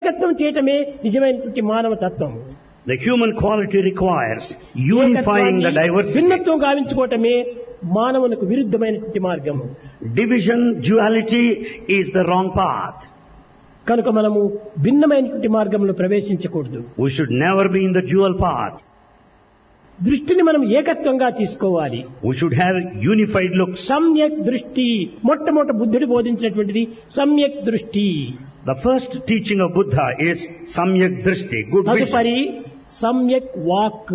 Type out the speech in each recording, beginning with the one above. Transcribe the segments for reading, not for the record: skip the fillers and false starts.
ఏకత్వం చేయటమే నిజమైనటువంటి మానవ తత్వం. The human quality requires unifying the diversity. భిన్నత్వం గావించుకోవటమే మానవునికి విరుద్ధమైనటువంటి మార్గము. Division, duality is the wrong path. కనుక మనము భిన్నమైనటువంటి మార్గంలో ప్రవేశించకూడదు. We should never be in the dual path. దృష్టిని మనం ఏకత్వంగా తీసుకోవాలి. We should have unified looks. సమ్యక్ దృష్టి మొట్టమొదట బుద్ధుడు బోధించినటువంటిది సమ్యక్ దృష్టి. The first teaching of Buddha is Samyak Drishti, good vision. తదుపరి సమ్యక్ walk.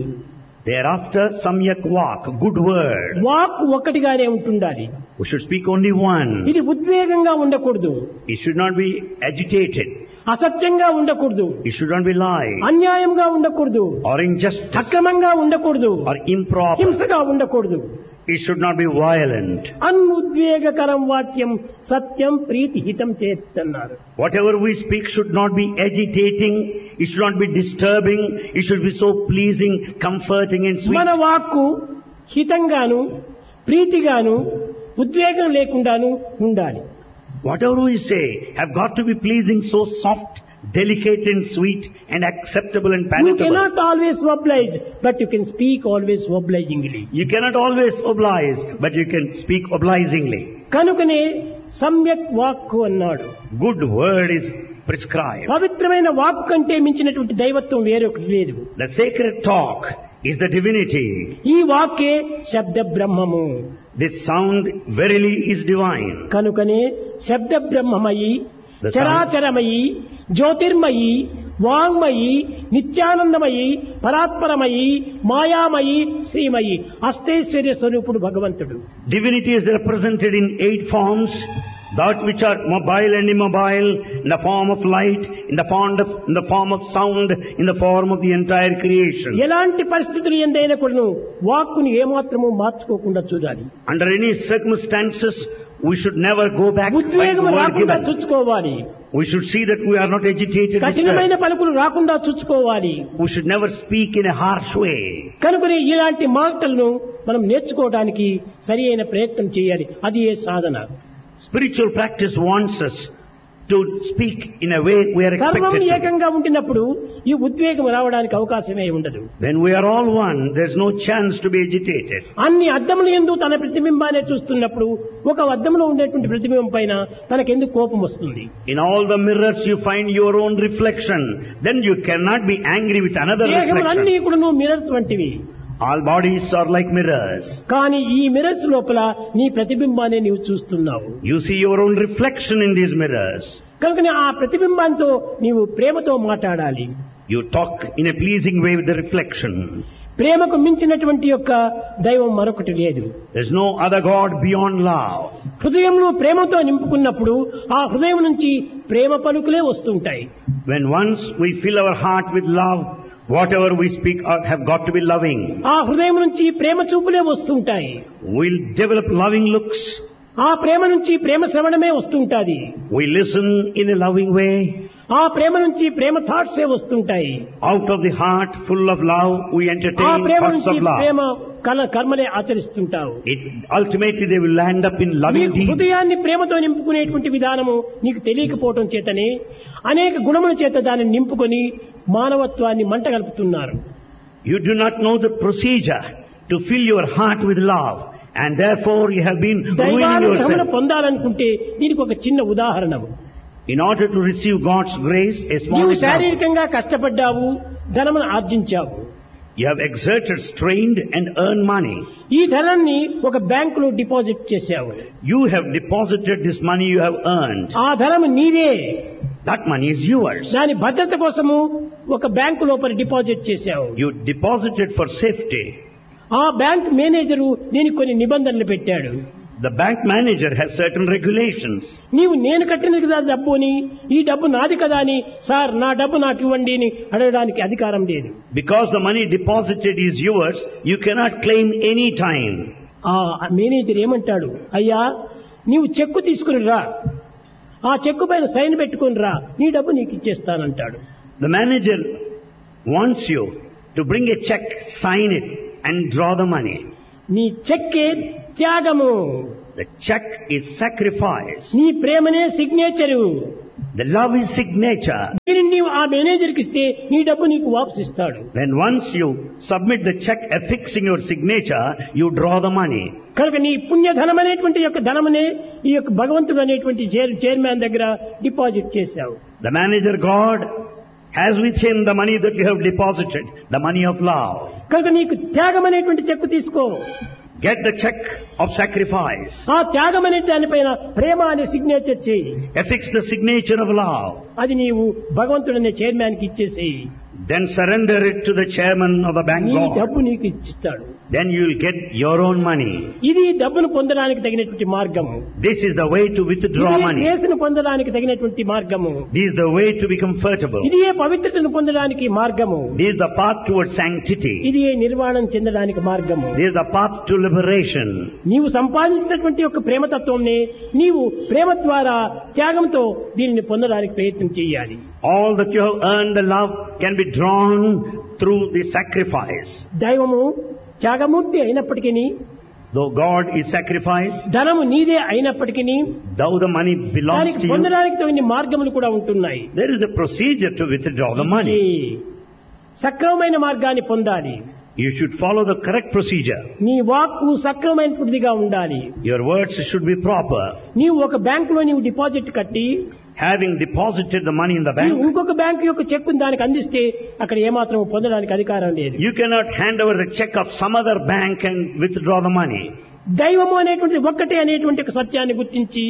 Thereafter Samyak Vak, good word. Walk ఒక్కటిగానే ఉంటుండాలి. We should speak only one. ఇది ఉద్వేగంగా ఉండకూడదు. It should not be agitated. అసత్యంగా ఉండకూడదు. It should not be lie అన్యాయంగా ఉండకూడదు. or injustice అక్రమంగా ఉండకూడదు. or improper. హింసగా ఉండకూడదు. It should not be violent. అనుద్వేగకరం వాక్యం సత్యం ప్రీతి హితం చేస్తున్నారు. Whatever we speak should not be agitating. It should not be disturbing. It should be so pleasing, comforting and sweet. మన వాక్కు హితంగాను ప్రీతిగాను ఉద్వేగం లేకుండాను ఉండాలి. Whatever we say have got to be pleasing, so soft, delicate and sweet and acceptable and You palatable. cannot always oblige, but you can speak always obligingly. You cannot always oblige, but you can speak obligingly. కనుకనే సమ్యక్ వాక్కు అన్నాడు. Good word is prescribed. పవిత్రమైన వాక్కు కంటే మించినటువంటి దైవత్వం వేరొకటి లేదు. The sacred talk is the divinity. ఈ వాక్కే శబ్ద బ్రహ్మము. This sound verily is divine. కనుకనే శబ్ద బ్రహ్మమయి The చరాచరమయి జ్యోతిర్మయి వాంగ్మయి నిత్యానందమయి పరాత్పరమయి మాయామయి శ్రీమయి అష్టైశ్వర్య స్వరూపుడు భగవంతుడు. Divinity is represented in 8 forms, that which are mobile and immobile, in the form of light, in the form of sound, in the form of the entire creation. ఎలాంటి పరిస్థితులు ఎందైనా కూడాను వాక్కుని ఏమాత్రము మార్చుకోకుండా చూడాలి. Under any circumstances, we should never go back by the ఉద్వేగం word రాకుండా given. చూసుకోవాలి. We should see that we are not agitated. కఠినమైన పలుకులు రాకుండా చూసుకోవాలి. We should never speak in a harsh way. కనుకనే ఇలాంటి మాటలను మనం నేర్చుకోవడానికి సరి అయిన ప్రయత్నం చేయాలి. అది ఏ సాధన. Spiritual practice wants us to speak in a way we are సర్వం expected to. ఏకంగా ఉంటున్నప్పుడు ఈ ఉద్వేగం రావడానికి అవకాశమే ఉండదు. When we are all one, there's no chance to be agitated. అన్ని అద్దముల యందు తన ప్రతిబింబాన్ని చూస్తున్నప్పుడు ఒక అద్దంలో ఉండేటువంటి ప్రతిబింబం పైన తనకెందుకు కోపం వస్తుంది? In all the mirrors you find your own reflection. Then you cannot be angry with another దేహములన్నీ reflection. కూడా మిరర్స్ వంటివి. All bodies are like mirrors. కానీ ఈ మిరర్స్ లోపల నీ ప్రతిబింబాన్ని నీవు చూస్తున్నావు. You see your own reflection in these mirrors. కనుకనే ఆ ప్రతిబింబంతో నీవు ప్రేమతో మాట్లాడాలి. You talk in a pleasing way with the reflection. ప్రేమకు మించినటువంటి యొక్క దైవం మరొకటి లేదు. There's no other God beyond love. హృదయంలో ప్రేమతో నింపుకున్నప్పుడు ఆ హృదయం నుంచి ప్రేమ పలుకులే వస్తుంటాయి. When once we fill our heart with love, whatever we speak have got to be loving. ఆ హృదయం నుంచి ప్రేమ చూపులే వస్తుంటాయి. We'll develop loving looks. ఆ ప్రేమ నుంచి ప్రేమ శ్రవణమే వస్తుంటాది. We listen in a loving way. ఆ ప్రేమ నుంచి ప్రేమ థాట్సే వస్తుంటాయి. Out of the heart full of love, we ఆ entertain ప్రేమ thoughts నుంచి of love. Prema కర్మలే ఆచరిస్తుంటావు. Ultimately they will land up in నీ loving deeds. హృదయాన్ని ప్రేమతో నింపుకునేటువంటి విధానము నీకు తెలియకపోవటం చేతనే అనేక గుణముల చేత దానిని నింపుకొని మానవత్వాన్ని మంటగలుపుతున్నారు. You do not know the procedure to fill your heart with love, and therefore you have been ruining దైవానుగ్రహమును yourself. పొందాలనుకుంటే దీనికి ఒక చిన్న ఉదాహరణ. In order to receive God's grace, a small నీవు example. శారీరకంగా కష్టపడ్డావు, ధనమును ఆర్జించావు. You have exerted, strained and earned money. ఈ ధనాన్ని ఒక బ్యాంకులో డిపాజిట్ చేశావు. You have deposited this money you have earned. ఆ ధనము నీదే. That money is yours. దాని భద్రత కోసము ఒక బ్యాంకు లోపల డిపాజిట్ చేశావు. You deposited for safety. ఆ బ్యాంక్ మేనేజరు దీనికి కొన్ని నిబంధనలు పెట్టాడు. The bank manager has certain regulations. నీవు నేను కట్టినది కదా డబ్బు అని, ఈ డబ్బు నాది కదా అని, సార్ నా డబ్బు నాకు ఇవ్వండి అని అడగడానికి అధికారం లేదు. Because the money deposited is yours, you cannot claim any time. ఆ మేనేజర్ ఏమంటాడు, అయ్యా నీవు చెక్కు తీసుకుని రా, ఆ చెక్కు పైన సైన్ పెట్టుకుని రా, నీ డబ్బు నీకు ఇచ్చేస్తానంటాడు. The manager wants you to bring a check, sign it and draw the money. నీ చెక్కే త్యాగము. The check is sacrifice. నీ ప్రేమనే signature. The love is signature. దీనిని నీవు ఆ మేనేజర్కి ఇస్తే నీ డబ్బు నీకు వాపసు ఇస్తాడు. When once you submit the check affixing your signature, you draw the money. కనుక నీ పుణ్యధనం అనేటువంటి యొక్క ధనమునే ఈ యొక్క భగవంతుడు అనేటువంటి చైర్మన్ దగ్గర డిపాజిట్ చేశావు. The manager God has with him the money that you have deposited, the money of love. కనుక నీకు త్యాగం అనేటువంటి చెక్కు తీసుకో. Get the check of sacrifice. ఆ త్యాగం అనే దానిపైన ప్రేమ అనే సిగ్నేచర్ చేయి. Affix the signature of love. అది నీవు భగవంతుడు అనే చైర్మన్ కి ఇచ్చేసేయి. Then surrender it to the chairman of the bank నీ God. డబ్బు నీకు ఇచ్చిస్తాడు. Then you will get your own money. ఇది డబ్బును పొందడానికి తగినటువంటి మార్గము. This is the way to withdraw money. గ్రేస్ను పొందడానికి తగినటువంటి మార్గము. This is the way to be comfortable. ఇది పవిత్రతను పొందడానికి మార్గము. This is the path towards sanctity. ఇది నిర్వాణం చెందడానికి మార్గము. This is the path to liberation. నీవు సంపాదించినటువంటి యొక్క ప్రేమతత్వంని నీవు ప్రేమ ద్వారా త్యాగంతో దీనిని పొందడానికి ప్రయత్నం చేయాలి. All that you have earned, the love can be drawn through the sacrifice. దైవము త్యాగమూర్తి అయినప్పటికీ, Though God is sacrifice, ధనము నీదే అయినప్పటికీ though the money belongs దానికి to you, పొందడానికి తగిన మార్గములు కూడా ఉంటున్నాయి. there is a procedure to withdraw the money. సక్రమమైన మార్గాన్ని పొందాలి. You should follow the correct procedure. నీ వాక్కు సక్రమైనదిగా ఉండాలి. Your words should be proper. నీవు ఒక బ్యాంకులో నీవు డిపాజిట్ కట్టి Having deposited the money in the bank, ఇంకొక బ్యాంకు యొక్క చెక్కు దానికి అందిస్తే అక్కడ ఏమాత్రం పొందడానికి అధికారం లేదు. you cannot hand over the check of some other bank and withdraw the money. దైవము అనేటువంటి ఒక్కటే అనేటువంటి ఒక సత్యాన్ని గుర్తించి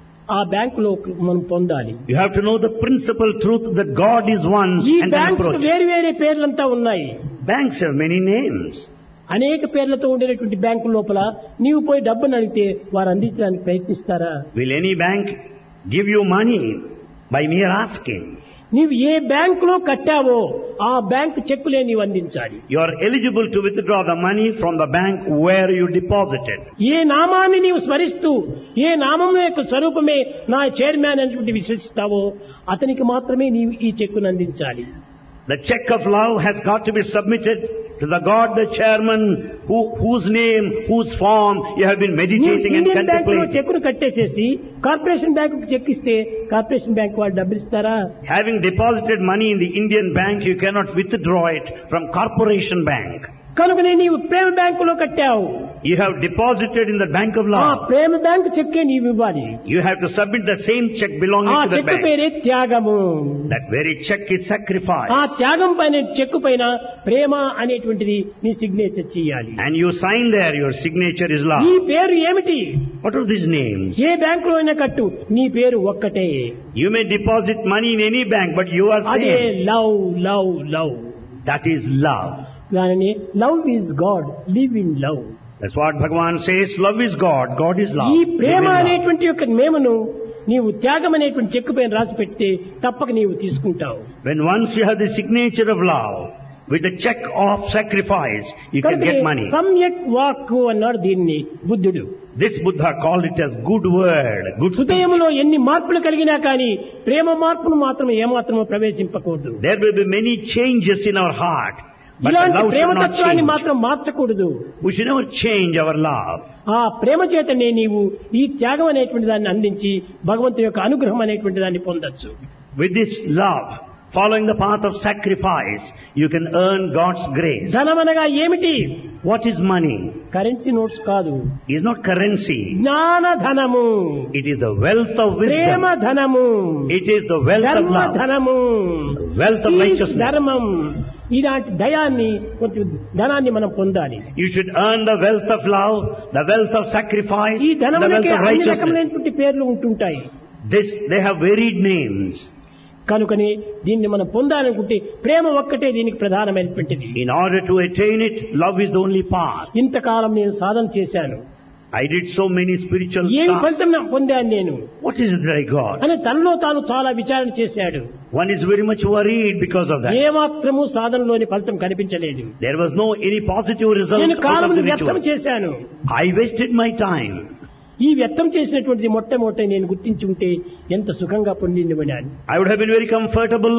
ఆ బ్యాంకులో మనం పొందాలి. You have to know the principal truth that God is one ఈ and then బ్యాంక్స్ approach. వేరు వేరే పేర్లంతా ఉన్నాయి. Banks have many names. అనేక పేర్లతో ఉండేటువంటి బ్యాంకు లోపల నీవు పోయి డబ్బును అడిగితే వారు అందించడానికి ప్రయత్నిస్తారా? Will any bank give you money by mere asking? నీవు ఏ బ్యాంకులో కట్టావో ఆ బ్యాంకు చెక్కులే నీవు అందించాలి. You are eligible to withdraw the money from the bank where you deposited. ఏ నామాన్ని నీవు స్మరిస్తూ ఏ నామం యొక్క స్వరూపమే నా చైర్మన్ అనేటువంటి విశ్వసిస్తావో అతనికి మాత్రమే నీవు ఈ చెక్కును అందించాలి. The check of love has got to be submitted to the God, the chairman, whose name, whose form you have been meditating and Indian బ్యాంకులో contemplating. చెక్కును కట్టేసేసి కార్పొరేషన్ బ్యాంకు చెక్ ఇస్తే కార్పొరేషన్ బ్యాంక్ వాళ్ళు డబ్బులు ఇస్తారా? Having deposited money in the Indian bank, you cannot withdraw it from corporation bank. కనుకనే నీవు ప్రేమ బ్యాంకులో కట్టావు. You have deposited in the bank of ఆ love. ప్రేమ బ్యాంకు చెక్కే నీవు ఇవ్వాలి. You have to submit the same check belonging ఆ to that cheque bank. పేరే త్యాగము. That very check is sacrifice. ఆ త్యాగం పైన చెక్కు పైన ప్రేమ అనేటువంటిది నీ సిగ్నేచర్ చేయాలి. And you sign there, your signature is నీ love. పేరు ఏమిటి? What are these names? ఏ బ్యాంకులో అయినా కట్టు నీ పేరు ఒక్కటే. You may deposit money in any bank, but you are అదే saying love love love. that is love. దానిని love is God, live in love. That's what Bhagavan says, love is God, God is love. ఈ Live Prema in love. అనేటువంటి యొక్క మేమను నీవు త్యాగం అనేటువంటి చెక్కు పైన రాసి పెడితే తప్పక నీవు తీసుకుంటావు. When once you have the signature of love, with the check of sacrifice, you can get money. సమ్యక్ వాక్కు అన్నాడు దీన్ని బుద్ధుడు. This Buddha called it as good word, good speech. హృదయంలో ఎన్ని మార్పులు కలిగినా కానీ ప్రేమ మార్పును మాత్రం ఏమాత్రమో ప్రవేశింపకూడదు. There will be many changes in our heart, but the ఇలాంటి love should not ప్రేమతత్వాన్ని change. మాత్రం మార్చకూడదు. We should never change our love. ఆ ప్రేమ చేతనే నీవు ఈ త్యాగం అనేటువంటి దాన్ని అందించి భగవంతుని యొక్క అనుగ్రహం అనేటువంటి దాన్ని పొందొచ్చు. With this love, following the path of sacrifice, you can earn God's grace. ధనమనగా ఏమిటి? What is money? Currency notes కాదు, It is not currency. జ్ఞాన ధనము, It is the wealth of Prema wisdom. ధనము, It is the wealth of ధర్మ love. ధనము, Wealth of ఈ righteousness. ధర్మం. ఇలాంటి దయాన్ని కొంచెం ధనాన్ని మనం పొందాలి. You should earn the wealth of love, the wealth of sacrifice, ఈ the ధనములకే wealth of అన్ని righteousness. రకమైనటువంటి పేర్లు ఉంటుంటాయి. They have varied names. కనుకని దీన్ని మనం పొందాలనుకుంటే ప్రేమ ఒక్కటే దీనికి ప్రధానమైనటువంటిది. In order to attain it, love is the only path. ఇంతకాలం నేను సాధన చేశాను, I did so many spiritual ఏమి tasks. ఫలితం పొందాను నేను What is it that I got? అని తనలో తాను చాలా విచారణ చేశాడు. One is very much worried because of that. ఏమాత్రము సాధనలోని ఫలితం కనిపించలేదు. There was no any positive result నేను out of కాలం the వ్యర్థం ritual. చేశాను. I wasted my time. ఈ వ్యర్థం చేసినటువంటిది మొట్టమొదట నేను గుర్తించి ఉంటే ఎంత సుఖంగా పొందింది. I would have been very comfortable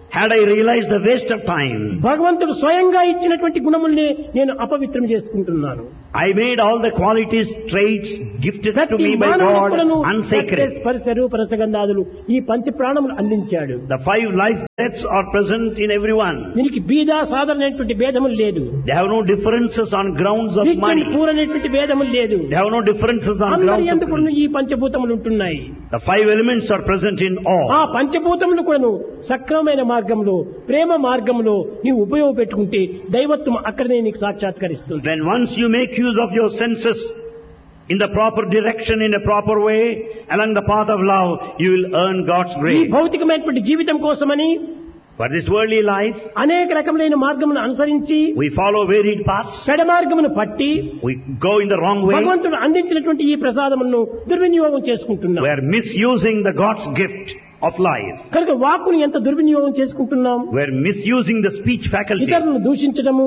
Had I realized the waste of time, భగవంతుడు స్వయంగా ఇచ్చినటువంటి గుణముల్ని నేను అపవిత్రం చేసుకుంటున్నాను. I made all the qualities, traits gifted to ప్రతి me by God మానవుడును unsacred. స్పర్శ రూప రసగంధాదులు ఈ పంచ ప్రాణములు అందించాడు. The 5 life breaths are present in everyone. దీనికి బీద సాధారణమైనటువంటి భేదములు లేదు. They have no differences on grounds of rich and money. Poor అనేటువంటి భేదములు లేదు. They have no differences on అందరి grounds యందు of కూడా ఈ పంచభూతములు ఉంటున్నాయి. The 5 elements are present in all. ఆ పంచభూతములు కూడాను సక్రమమైన మార్గంలో ప్రేమ మార్గంలో నీవు ఉపయోగపెట్టుకుంటే దైవత్వం అక్కడనే నీకు సాక్షాత్కరిస్తుంది. When once you make use of your senses in the proper direction, in a proper way, along the path of love, you will earn God's ఈ grace. భౌతికమైనటువంటి జీవితం కోసమని For this worldly life, అనేక రకములైన మార్గములను అనుసరించి we follow varied paths. పెడ మార్గమును పట్టి We go in the wrong way. భగవంతుడు అందించినటువంటి ఈ ప్రసాదమును దుర్వినియోగం చేసుకుంటున్నాం. We are misusing the God's gift of life. కనుక వాక్కుని ఎంత దుర్వినియోగం చేసుకుంటున్నాం. We are misusing the speech faculty. ఇతరులను దూషించడము,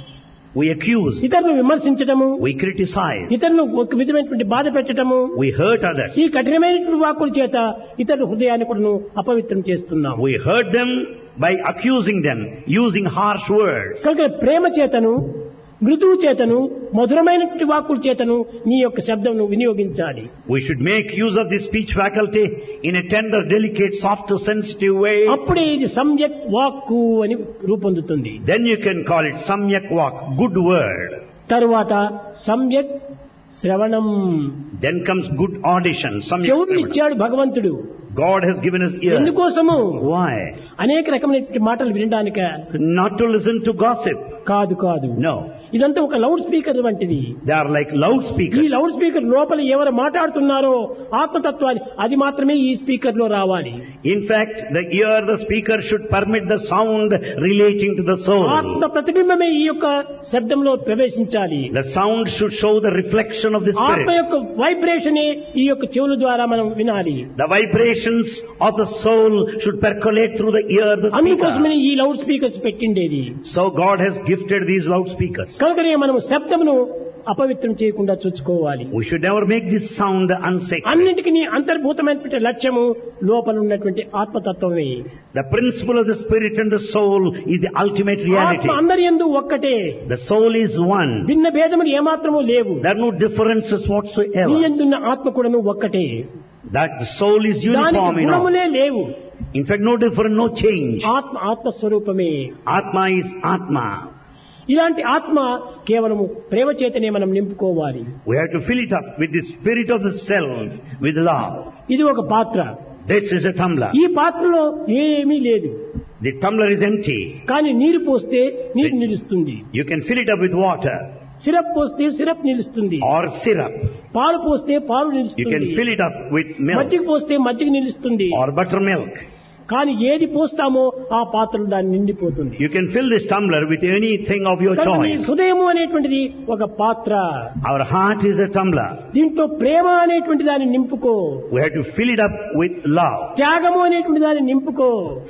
We accuse. ఇతరులను విమర్శించడము, We criticize. ఇతరులను ఒక విధమైనటువంటి బాధ పెట్టడము, We hurt others. ఈ కఠినమైనటువంటి వాక్కుల చేత ఇతరుల హృదయాన్ని కూడా అపవిత్రం చేస్తున్నాం. We hurt them by accusing them, using harsh words. కనుక ప్రేమ చేతను మృదువు చేతను మధురమైనటువంటి వాక్కుల చేతను నీ యొక్క శబ్దంను వినియోగించాలి. We should make use of the speech faculty in a tender, delicate, soft, sensitive way. అప్పుడే ఇది సమ్యక్ వాక్కు అని రూపొందుతుంది. Then you can call it samyak vak, good word. తరువాత సమ్యక్ శ్రవణం. Then comes good audition, samyak చెవులు shravanam. ఇచ్చాడు భగవంతుడు. God has given us ears. ఎందుకోసము? Why? అనేక రకమైనటువంటి మాటలు వినడానిక Not to listen to gossip. కాదు కాదు. No. ఇదంతా ఒక లౌడ్ స్పీకర్ వంటిది. They are like ఈ loudspeakers. లౌడ్ స్పీకర్ లోపల ఎవరు మాట్లాడుతున్నారో ఆత్మతత్వాన్ని అది మాత్రమే ఈ స్పీకర్ లో రావాలి. In fact, the ear, the speaker should permit the sound relating to the soul. ఆత్మ ప్రతిబింబమే ఈ యొక్క శబ్దంలో ప్రవేశించాలి. The sound should show the reflection of the ఆత్మ spirit. యొక్క వైబ్రేషనే ఈ యొక్క చెవుల ద్వారా మనం వినాలి. The vibrations of the soul should percolate through the ear, the అందుకోసమే speaker. ఈ loud speakers పెట్టిండేది. So God has gifted these loudspeakers. కనుకనే మనం శబ్దమును అపవిత్రం చేయకుండా చూసుకోవాలి. We should never make this sound unsacred. అన్నింటికి అంతర్భూతమైనటువంటి లక్ష్యము లోపల ఉన్నటువంటి ఆత్మతత్వమే. The principle of the spirit and the soul is the ultimate reality. ఆత్మ అందరి యందు ఒక్కటే. The soul is one. భిన్న భేదములు ఏమాత్రము లేవు. There are no differences నీ whatsoever. యందున్న ఆత్మ కూడాను ఒక్కటే. That the soul is uniform దానికి in all. గుణములే లేవు. In fact, no different, no change. ఆత్మస్వరూపమే. Atma is Atma. ఇలాంటి ఆత్మ కేవలము ప్రేమ చేతనే మనం నింపుకోవాలి. We have to fill it up with the spirit of the self, with love. ఇది ఒక పాత్ర. This is a tumbler. ఈ పాత్రలో ఏమీ లేదు. The tumbler is empty. కానీ నీరు పోస్తే నీరు నిలుస్తుంది. You can fill it up with water syrup పోస్తే సిరప్ నిలుస్తుంది. or syrup. పాలు పోస్తే పాలు You can నిలుస్తుంది. fill it up with milk మజ్జిగ పోస్తే మజ్జిగ నిలుస్తుంది. or buttermilk. కానీ ఏది పోస్తామో ఆ పాత్రలు దాన్ని నిండిపోతుంది. You can fill this tumbler with anything of your కనుక నీ choice. హృదయము అనేటువంటిది ఒక పాత్ర. Our heart is a tumbler. దీంట్లో ప్రేమ అనేటువంటి దాన్ని నింపుకో. We have to fill it up with love. త్యాగము అనేటువంటి దాన్ని నింపుకో.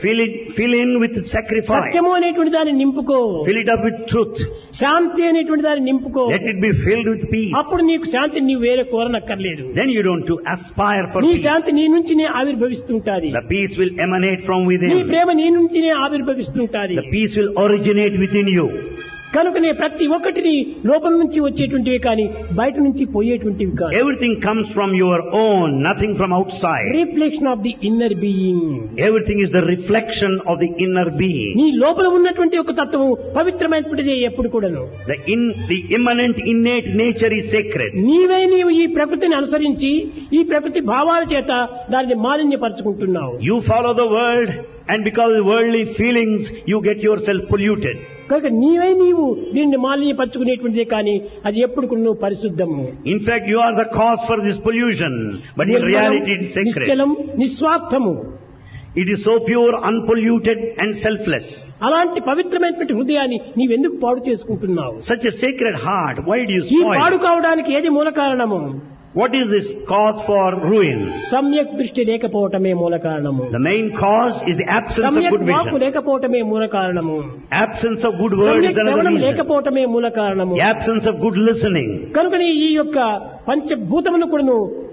Fill in with sacrifice. సత్యము అనేటువంటి దాన్ని నింపుకో. Fill it up with truth. శాంతి అనేటువంటి దాన్ని నింపుకో. Let it be filled with peace. అప్పుడు నీకు శాంతిని నీవు వేరే కోరనక్కర్లేదు. Then you don't to aspire for నీ peace. శాంతి నీ నుంచినే ఆవిర్భవిస్తుంటాది. The peace will emanate from నీ within. ప్రేమ నీ నుంచినే ఆవిర్భవిస్తుంటాది. The peace will originate within you. కనుకనే ప్రతి ఒక్కటిని లోపల నుంచి వచ్చేటువంటివి కానీ బయట నుంచి పోయేటువంటివి కాదు. Everything comes from your own, nothing from outside. Reflection of the inner being. Everything is the reflection of the inner being. నీ లోపల ఉన్నటువంటి ఒక తత్వము పవిత్రమైనటువంటిదే ఎప్పుడు కూడాను. The immanent, innate nature is sacred. నీవు ఈ ప్రకృతిని అనుసరించి ఈ ప్రకృతి భావాల చేత దానిని మాలిన్యపరుచుకుంటున్నావు. You follow the world, and because of worldly feelings, you get yourself polluted. కనుక నీవు దీన్ని మాలిన్యపరుచుకునేటువంటిదే కానీ అది ఎప్పుడు కూడా పరిశుద్ధము. In fact, you are the cause for this pollution, but in reality it is sacred. నిశ్చలం నిస్వార్థము. It is so pure, unpolluted and selfless. అలాంటి పవిత్రమైనటువంటి హృదయాన్ని నీవెందుకు పాడు చేసుకుంటున్నావు? Such a sacred heart, why do you ఈ spoil పాడు it? కావడానికి ఏది మూల కారణము? What is this cause for ruin? సమ్యక్ దృష్టి లేకపోవటమే మూల కారణము. The main cause is the absence of సమ్యక్ good వాక్కు vision. లేకపోవటమే మూల కారణము. Absence of good words is సమ్యక్ another శ్రవణం reason. లేకపోవటమే మూల కారణము. The absence of good listening. కనుకనే ఈ యొక్క పంచభూతమును కూడాను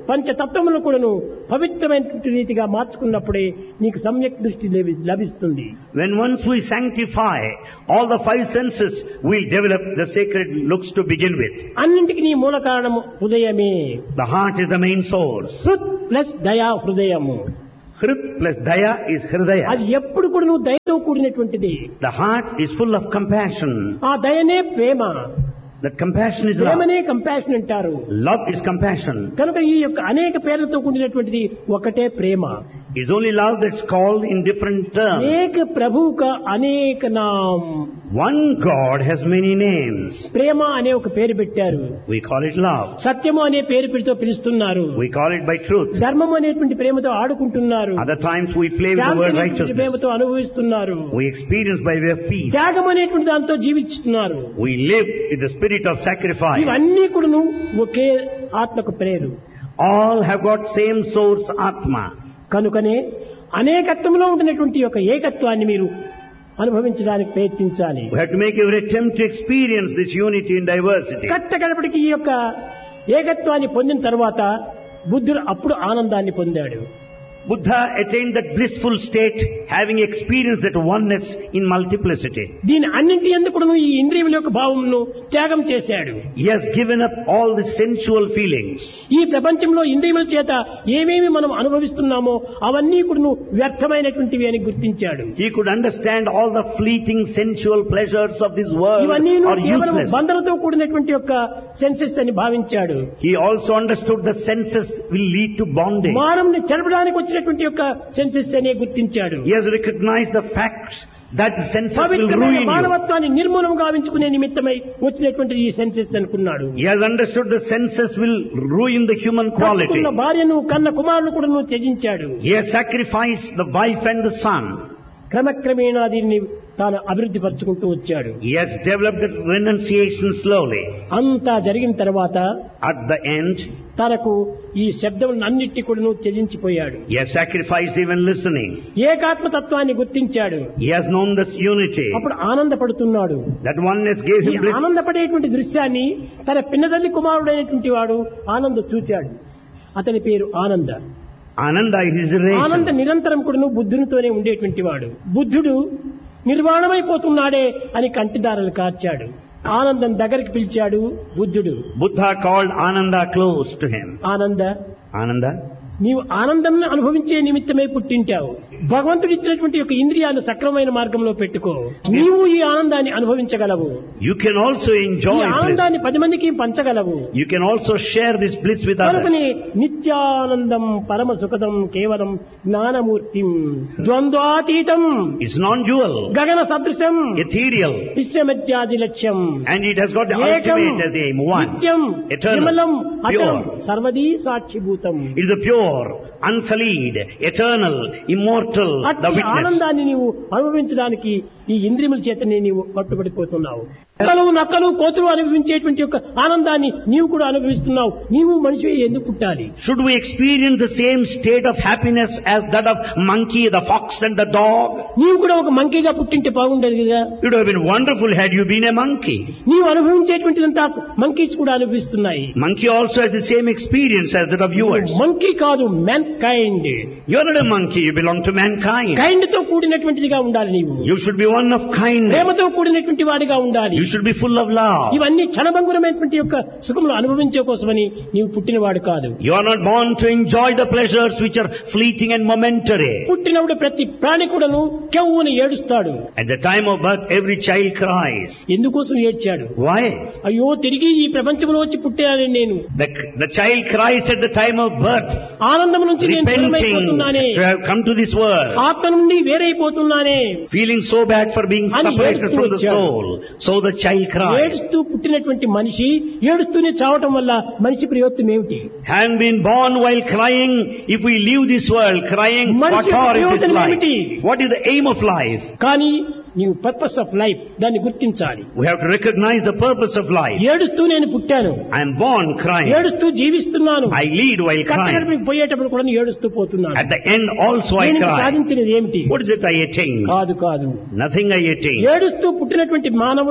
పంచతత్వములను కూడాను పవిత్రమైనటువంటి రీతిగా మార్చుకున్నప్పుడే నీకు సమ్యక్ దృష్టి లభిస్తుంది. When once we sanctify all the five senses, we develop the sacred looks to begin with. అన్నింటికి నీ మూల కారణము హృదయమే. The heart is the main source. హృత్ plus దయా హృదయము. Hrit plus daya is hridaya. అది ఎప్పుడు కూడా నువ్వు దయతో కూడినటువంటిది. The heart is full of compassion. ఆ దయనే ప్రేమ. That compassion is love. ప్రేమనే కంపాషన్ అంటారు. Love is compassion. కనుక ఈ యొక్క అనేక పేర్లతో కూడినటువంటిది ఒకటే ప్రేమ. It's only love that's called in different terms. ఏక ప్రభువు కా అనేక నామ్. One God has many names. ప్రేమ అనే ఒక పేరు పెట్టారు. We call it love. సత్యము అనే పేరుతో పిలుస్తున్నారు. We call it by truth. ధర్మం అనేటువంటి ప్రేమతో ఆడుకుంటున్నారు. Other times we play with the word righteousness. ప్రేమతో అనుభవిస్తున్నారు. We experience by way of peace. త్యాగం అనేటువంటి దాంతో జీవిస్తున్నారు. We live with the spirit of sacrifice. ఇవన్నీ కూడాను ఒకే ఆత్మకు prayer. All have got same source Atma. కనుకనే అనేకత్వంలో ఉంటున్నటువంటి యొక్క ఏకత్వాన్ని మీరు అనుభవించడానికి ప్రయత్నించాలి. We have to make every attempt to experience this unity in diversity. కట్టగడపటికి ఈ యొక్క ఏకత్వాన్ని పొందిన తర్వాత బుద్ధుడు అప్పుడు ఆనందాన్ని పొందాడు. Buddha attained that blissful state, having experienced that oneness in multiplicity. దీని అన్నింటి ఎందుకు ఈ ఇంద్రియముల యొక్క భావమును త్యాగం చేశాడు. He has given up all the sensual feelings. ఈ ప్రపంచంలో ఇంద్రియముల చేత ఏమేమి మనం అనుభవిస్తున్నామో అవన్నీ కూడా వ్యర్థమైనటువంటివి అని గుర్తించాడు. He could understand all the fleeting sensual pleasures of this world ఇవన్నీ are కేవలం useless. బంధనతో కూడినటువంటి యొక్క సెన్సెస్ అని భావించాడు. He also understood the senses will lead to bondage. మానవుని చెరపడానికి వచ్చినటువంటి యొక్క సెన్సెస్ అనే గుర్తించాడు. He has recognized the facts that the senses will ruin you. మానవత్వాన్ని నిర్మూలం గావించుకునే నిమిత్తమై వచ్చినటువంటి ఈ సెన్సెస్ అనుకున్నాడు. He has understood the senses will ruin the human quality. భార్యను కన్న కుమారుని కూడా నువ్వు త్యజించాడు. He has sacrificed the wife and the son. క్రమక్రమేణా దీన్ని తాను అభివృద్ధి పరుచుకుంటూ వచ్చాడు. He has developed the renunciation slowly. అంతా జరిగిన తర్వాత At the end, తనకు ఈ శబ్దములను అన్నిటి కూడా త్యజించిపోయాడు. he has sacrificed even listening. ఏకాత్మతత్వాన్ని గుర్తించాడు. He has known this unity. అప్పుడు ఆనందపడుతున్నాడు. That oneness gave ఈ him bliss. ఆనందపడేటువంటి దృశ్యాన్ని తన పిన్నతల్లి కుమారుడైనటువంటి వాడు ఆనంద చూచాడు. అతని పేరు ఆనంద. Ananda is his relation. ఆనంద నిరంతరం కూడా బుద్ధునితోనే ఉండేటువంటి వాడు. బుద్ధుడు నిర్వాణమైపోతున్నాడే అని కంటిదారులు కార్చాడు. ఆనందం దగ్గరికి పిలిచాడు బుద్ధుడు. Buddha called Ananda close to him. Ananda, నీవు ఆనందం అనుభవించే నిమిత్తమే పుట్టింటావు. భగవంతుడు ఇచ్చినటువంటి యొక్క ఇంద్రియాలు సక్రమమైన మార్గంలో పెట్టుకో. నీవు ఈ ఆనందాన్ని అనుభవించగలవు. you can also enjoy ఈ ఆనందాన్ని 10 మందికి పంచగలవు. You can also share this bliss with others. కనుకనే నిత్యానందం పరమ సుఖదం కేవలం జ్ఞానమూర్తిం ద్వంద్వాతీతం. It's non-dual, గగన సదృశం ethereal, విశ్వమధ్యాది లక్ష్యం. and it has got the ఏకం ultimate as the aim. One, నిత్యం eternal, విమలం అచలం pure. సర్వదీ సాక్షిభూతం. It is the pure, unsullied, eternal, immortal, the అట్టి witness. ఆనందాన్ని నీవు అనుభవించడానికి ఈ ఇంద్రియముల చేతనే నీవు పట్టుబడిపోతున్నావు. నక్కలు కోతులు అనుభవించేటువంటి యొక్క ఆనందాన్ని నీవు కూడా అనుభవిస్తున్నావు. నీవు మనిషి ఎందుకు పుట్టాలి? Should we experience the same state of happiness as that of monkey, the fox and the dog? నీవు కూడా ఒక మంకీగా పుట్టింటే బాగుండేది కదా. It would have been wonderful had you been a monkey. నీవు అనుభవించేటువంటిదంతా మంకీస్ కూడా అనుభవిస్తున్నాయి. Monkey also has the same experience as that of yours. Monkey కాదు, man kind. You are not a monkey, you belong to mankind. Kind తో కూడినటువంటిదిగా ఉండాలి. నీవు You should be one of kindness. ప్రేమతో కూడినటువంటి వాడిగా ఉండాలి. You should be full of love. ఇవన్నీ క్షణభంగురమైనటువంటి యొక్క సుఖములు అనుభవించే కోసమని నీవు పుట్టినవాడు కాదు. You are not born to enjoy the pleasures which are fleeting and momentary. పుట్టినప్పుడు ప్రతి ప్రాణి కూడాను కెవ్వుని ఏడుస్తాడు. At the time of birth, every child cries. ఎందుకోసం ఏడ్చాడు? Why? అయ్యో తిరిగి ఈ ప్రపంచంలో వచ్చి పుట్టానని నేను. The child cries at the time of birth, ఆనందం నుంచి నేను repenting దూరమైపోతున్నానే, to have come to this world, ఆత్మ నుండి వేరైపోతున్నానే, feeling so bad for being అని separated ఏడుస్తూ from the వచ్చాడు. soul. So the child cries. ఏడుస్తూ పుట్టినటువంటి మనిషి ఏడుస్తూనే చావటం వల్ల మనిషి ప్రయోజనం ఏమిటి? Having been born while crying, if we leave this world crying, what మనిషి for is this ప్రయోజనం life? ఏమిటి? What is the aim of life? కానీ నీవు పర్పస్ ఆఫ్ లైఫ్ దాన్ని గుర్తించాలి. We have to recognize the purpose of life. ఏడుస్తూ నేను పుట్టాను, I am born crying. ఏడుస్తూ జీవిస్తున్నాను. I lead while crying. కట్టగడపకి పోయేటప్పుడు కూడా ఏడుస్తూ పోతున్నాను. At the end also I నేను cry. సాధించినది ఏమిటి? What is it I attain? కాదు. Nothing I attain. ఏడుస్తూ పుట్టినటువంటి మానవుడు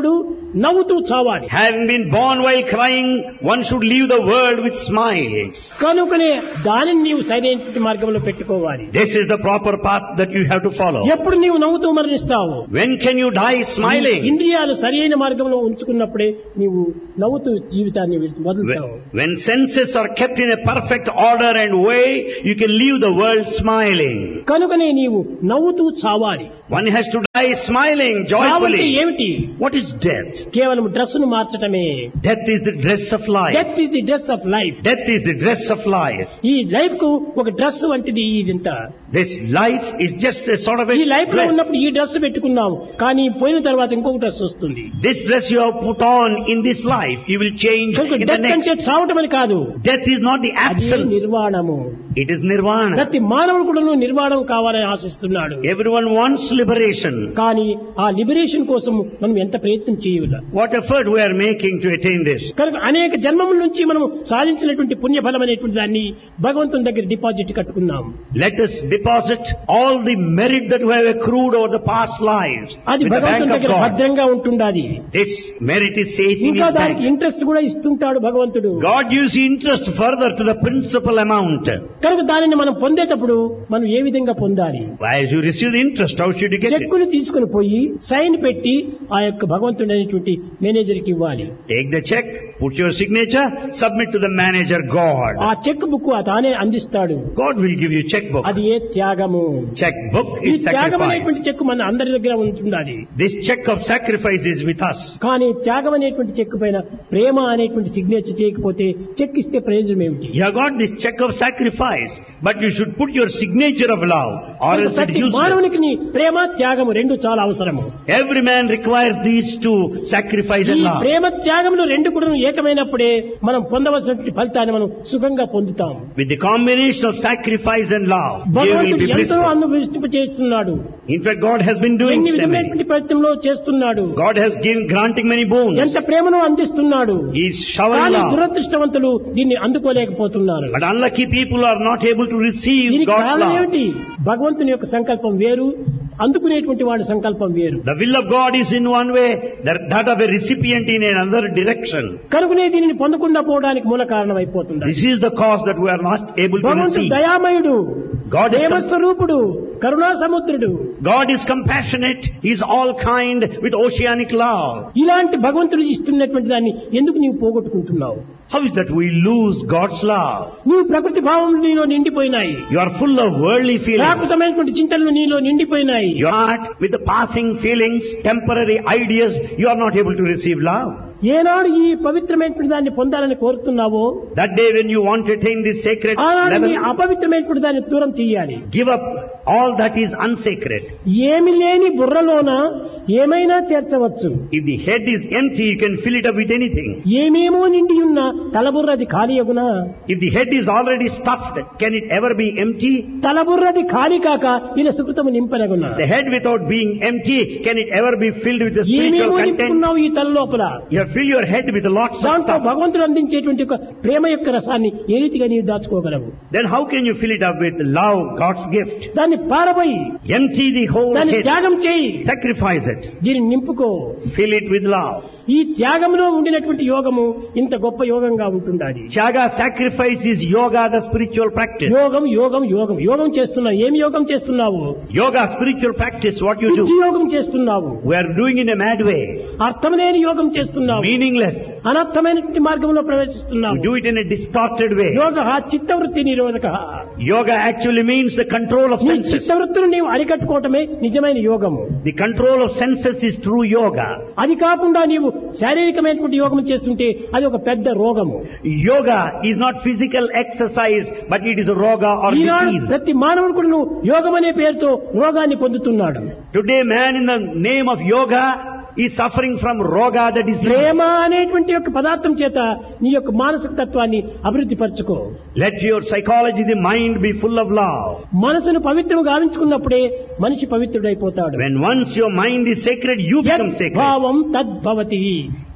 నవ్వుతూ చావాలి. Having been born while crying, one should leave the world with smiles. కనుకనే దానిని నీవు సరైన మార్గంలో పెట్టుకోవాలి. This is the proper path that you have to follow. ఎప్పుడు నీవు నవ్వుతూ మరణిస్తావు? When can you die smiling? ఇంద్రియాలు సరైన మార్గంలో ఉంచుకున్నప్పుడే నీవు నవ్వుతూ జీవితాన్ని వదులుతావు. When senses are kept in a perfect order and way, you can leave the world smiling. కనుకనే నీవు నవ్వుతూ చావాలి. One has to die smiling, joyfully. ఏమిటి? What is death? కేవలం డ్రెస్సును మార్చటమే. Death is the dress of life. Death is the dress of life. Death is the dress of life. ఈ life కు ఒక dress వంటిది ఇదంతా. This life is just a sort of a ఈ life లో dress. ఉన్నప్పుడు ఈ డ్రెస్ పెట్టుకున్నాం, కానీ పోయిన తర్వాత ఇంకొక డ్రెస్ వస్తుంది. This dress you have put on in this life, you will change in the death అంటే next. చావటం అని కాదు. Death is not the అది absence. నిర్వాణము. It is nirvana. ప్రతి మానవుడు కూడా నిర్వాణం కావాలని ఆశిస్తున్నాడు. Everyone wants liberation. కానీ ఆ లిబరేషన్ కోసం మనం ఎంత ప్రయత్నం చేయాలి? What effort we are making to attain this? కనుక అనేక జన్మముల నుంచి మనం సాధించినటువంటి పుణ్యఫలం అనేటువంటి దాన్ని భగవంతుని దగ్గర డిపాజిట్ కట్టుకున్నాం. Let us deposit all the merit that we have accrued over the past lives అది with the bank భగవంతుని of దగ్గర God. భద్రంగా ఉంటుండాది. This merit is safe in ఇంకా His దానికి bank. ఇంట్రెస్ట్ కూడా ఇస్తుంటాడు భగవంతుడు. God gives interest further to the principal amount. కనుక దానిని మనం పొందేటప్పుడు మనం ఏ విధంగా పొందాలి? As you receive the interest, how should you get it? చెక్కును తీసుకుని పోయి సైన్ పెట్టి ఆ యొక్క భగవంతుడు అనేటువంటి మేనేజర్కి ఇవ్వాలి. Take the check, put your signature, submit to the manager God. ఆ చెక్ బుక్ తానే అందిస్తాడు. God will give you checkbook. అది ఏ త్యాగము. Checkbook ఈ is త్యాగం అనేటువంటి sacrifice. చెక్ మన అందరి దగ్గర ఉంటుండాలి. This check of sacrifice is with us. కానీ త్యాగం అనేటువంటి చెక్ పైన ప్రేమ అనేటువంటి సిగ్నేచర్ చేయకపోతే చెక్ ఇస్తే ప్రయోజనం ఏమిటి? You have got this check of sacrifice, but you should put your signature of love, or else it ప్రతి is useless. మానవునికి ప్రేమ త్యాగము రెండు చాలా అవసరము. Every man requires these two, sacrifice ఈ and love. ప్రేమ త్యాగములు రెండు కూడా ఏకమైనప్పుడే మనం పొందవలసినటువంటి ఫలితాన్ని మనం సుఖంగా పొందుతాం. With the combination of sacrifice and love, you will భగవంతుడు be ఎంతో blissful. చేస్తున్నాడు. In fact, God has been doing ఎన్ని so many. విధమైనటువంటి ప్రయత్నంలో చేస్తున్నాడు. God has given, granting many boons. ఎంత ప్రేమను అందిస్తున్నాడు. He is showering కానీ love. దురదృష్టవంతులు దీన్ని అందుకోలేకపోతున్నారు. But unlucky people are not able to receive దీనికి God's కారణం love. ఏమిటి? భగవంతుని యొక్క సంకల్పం వేరు, అందుకునేటువంటి వాడి సంకల్పం వేరు. The will of God is in one way, that of a recipient in another direction. కనుకనే దీనిని పొందకుండా పోవడానికి మూల కారణం అయిపోతుంది. This is the cause that we are not able to భగవంతుడు receive. దయామయుడు, God is ప్రేమస్వరూపుడు, కరుణా సముద్రుడు. God is compassionate. He is all kind with oceanic love. ఇలాంటి భగవంతుడు ఇస్తున్నటువంటి దాన్ని ఎందుకు నీవు పోగొట్టుకుంటున్నావు? How is that we lose God's love? నీవు ప్రకృతి భావములు నీలో నిండిపోయినాయి. You are full of worldly feelings. ప్రాకృతమైనటువంటి చింతనలు నీలో నిండిపోయినాయి. Your heart with the passing feelings, temporary ideas, you are not able to receive love. ఏనాడు ఈ పవిత్రమైనటువంటి దాన్ని పొందాలని కోరుతున్నావో That day when you want to attain this sacred ఆనాడు level, నీ అపవిత్రమైనటువంటి దాన్ని దూరం చేయాలి. give up all that is unsacred. ఏమి లేని బుర్రలోన ఏమైనా చేర్చవచ్చు. If the head is empty, you can fill it up with anything. ఏమేమో నిండి ఉన్న తలబుర్రది ఖాళీయగునా? If the head is already stuffed, can it ever be empty? తలబుర్రది ఖాళీ కాక ఇలా సుకృతము నింపనగునా? The head without being empty, can it ever be filled with the spiritual ఏమేమో content? నింపుకున్నావు ఈ తల లోపల. You have filled your head with lots of దాంట్లో stuff. భగవంతుడు అందించేటువంటి ఒక ప్రేమ యొక్క రసాన్ని ఏ రీతిగా నీవు దాచుకోగలవు? Then how can you fill it up with love, God's gift? దాన్ని పారబోయి Empty the whole దాన్ని head. త్యాగం చేయి. Sacrifice it. దీన్ని నింపుకో. Fill it with love. ఈ త్యాగంలో ఉండినటువంటి యోగము ఇంత గొప్ప యోగంగా ఉంటుండాలి. Tyaga, sacrifice is yoga, the spiritual practice. యోగం యోగం యోగం యోగం చేస్తున్నావు. ఏమి యోగం చేస్తున్నావు? Yoga, spiritual practice, what you పిచ్చి do. యోగం చేస్తున్నావు. We are doing in a mad way. అర్థం లేని యోగం చేస్తున్నావు. Meaningless. అనర్థమైనటువంటి మార్గంలో We ప్రవేశిస్తున్నావు. do it in a distorted way. యోగ చిత్తవృత్తి నిరోధక. Yoga actually means the control of నీ senses. చిత్తవృత్తులు నీవు అరికట్టుకోవటమే నిజమైన యోగము. The control of senses is true yoga. అది కాకుండా నీవు శారీరకమైనటువంటి యోగం చేస్తుంటే అది ఒక పెద్ద రోగము. Yoga is not physical exercise, but it is a roga or Eenadu disease. ప్రతి మానవుడు కూడా నువ్వు యోగం అనే పేరుతో రోగాన్ని పొందుతున్నాడు. Today man in the name of yoga is suffering from roga, the disease. ప్రేమ అనేటువంటి యొక్క పదార్థం చేత నీ యొక్క మానసిక తత్వాన్ని అభివృద్ధి పరచుకో. Let your psychology, the mind, be full of love. మనసును పవిత్రం గావించుకున్నప్పుడే మనిషి పవిత్రుడైపోతాడు. When once your mind is sacred, you become sacred. భావం తద్భవతి.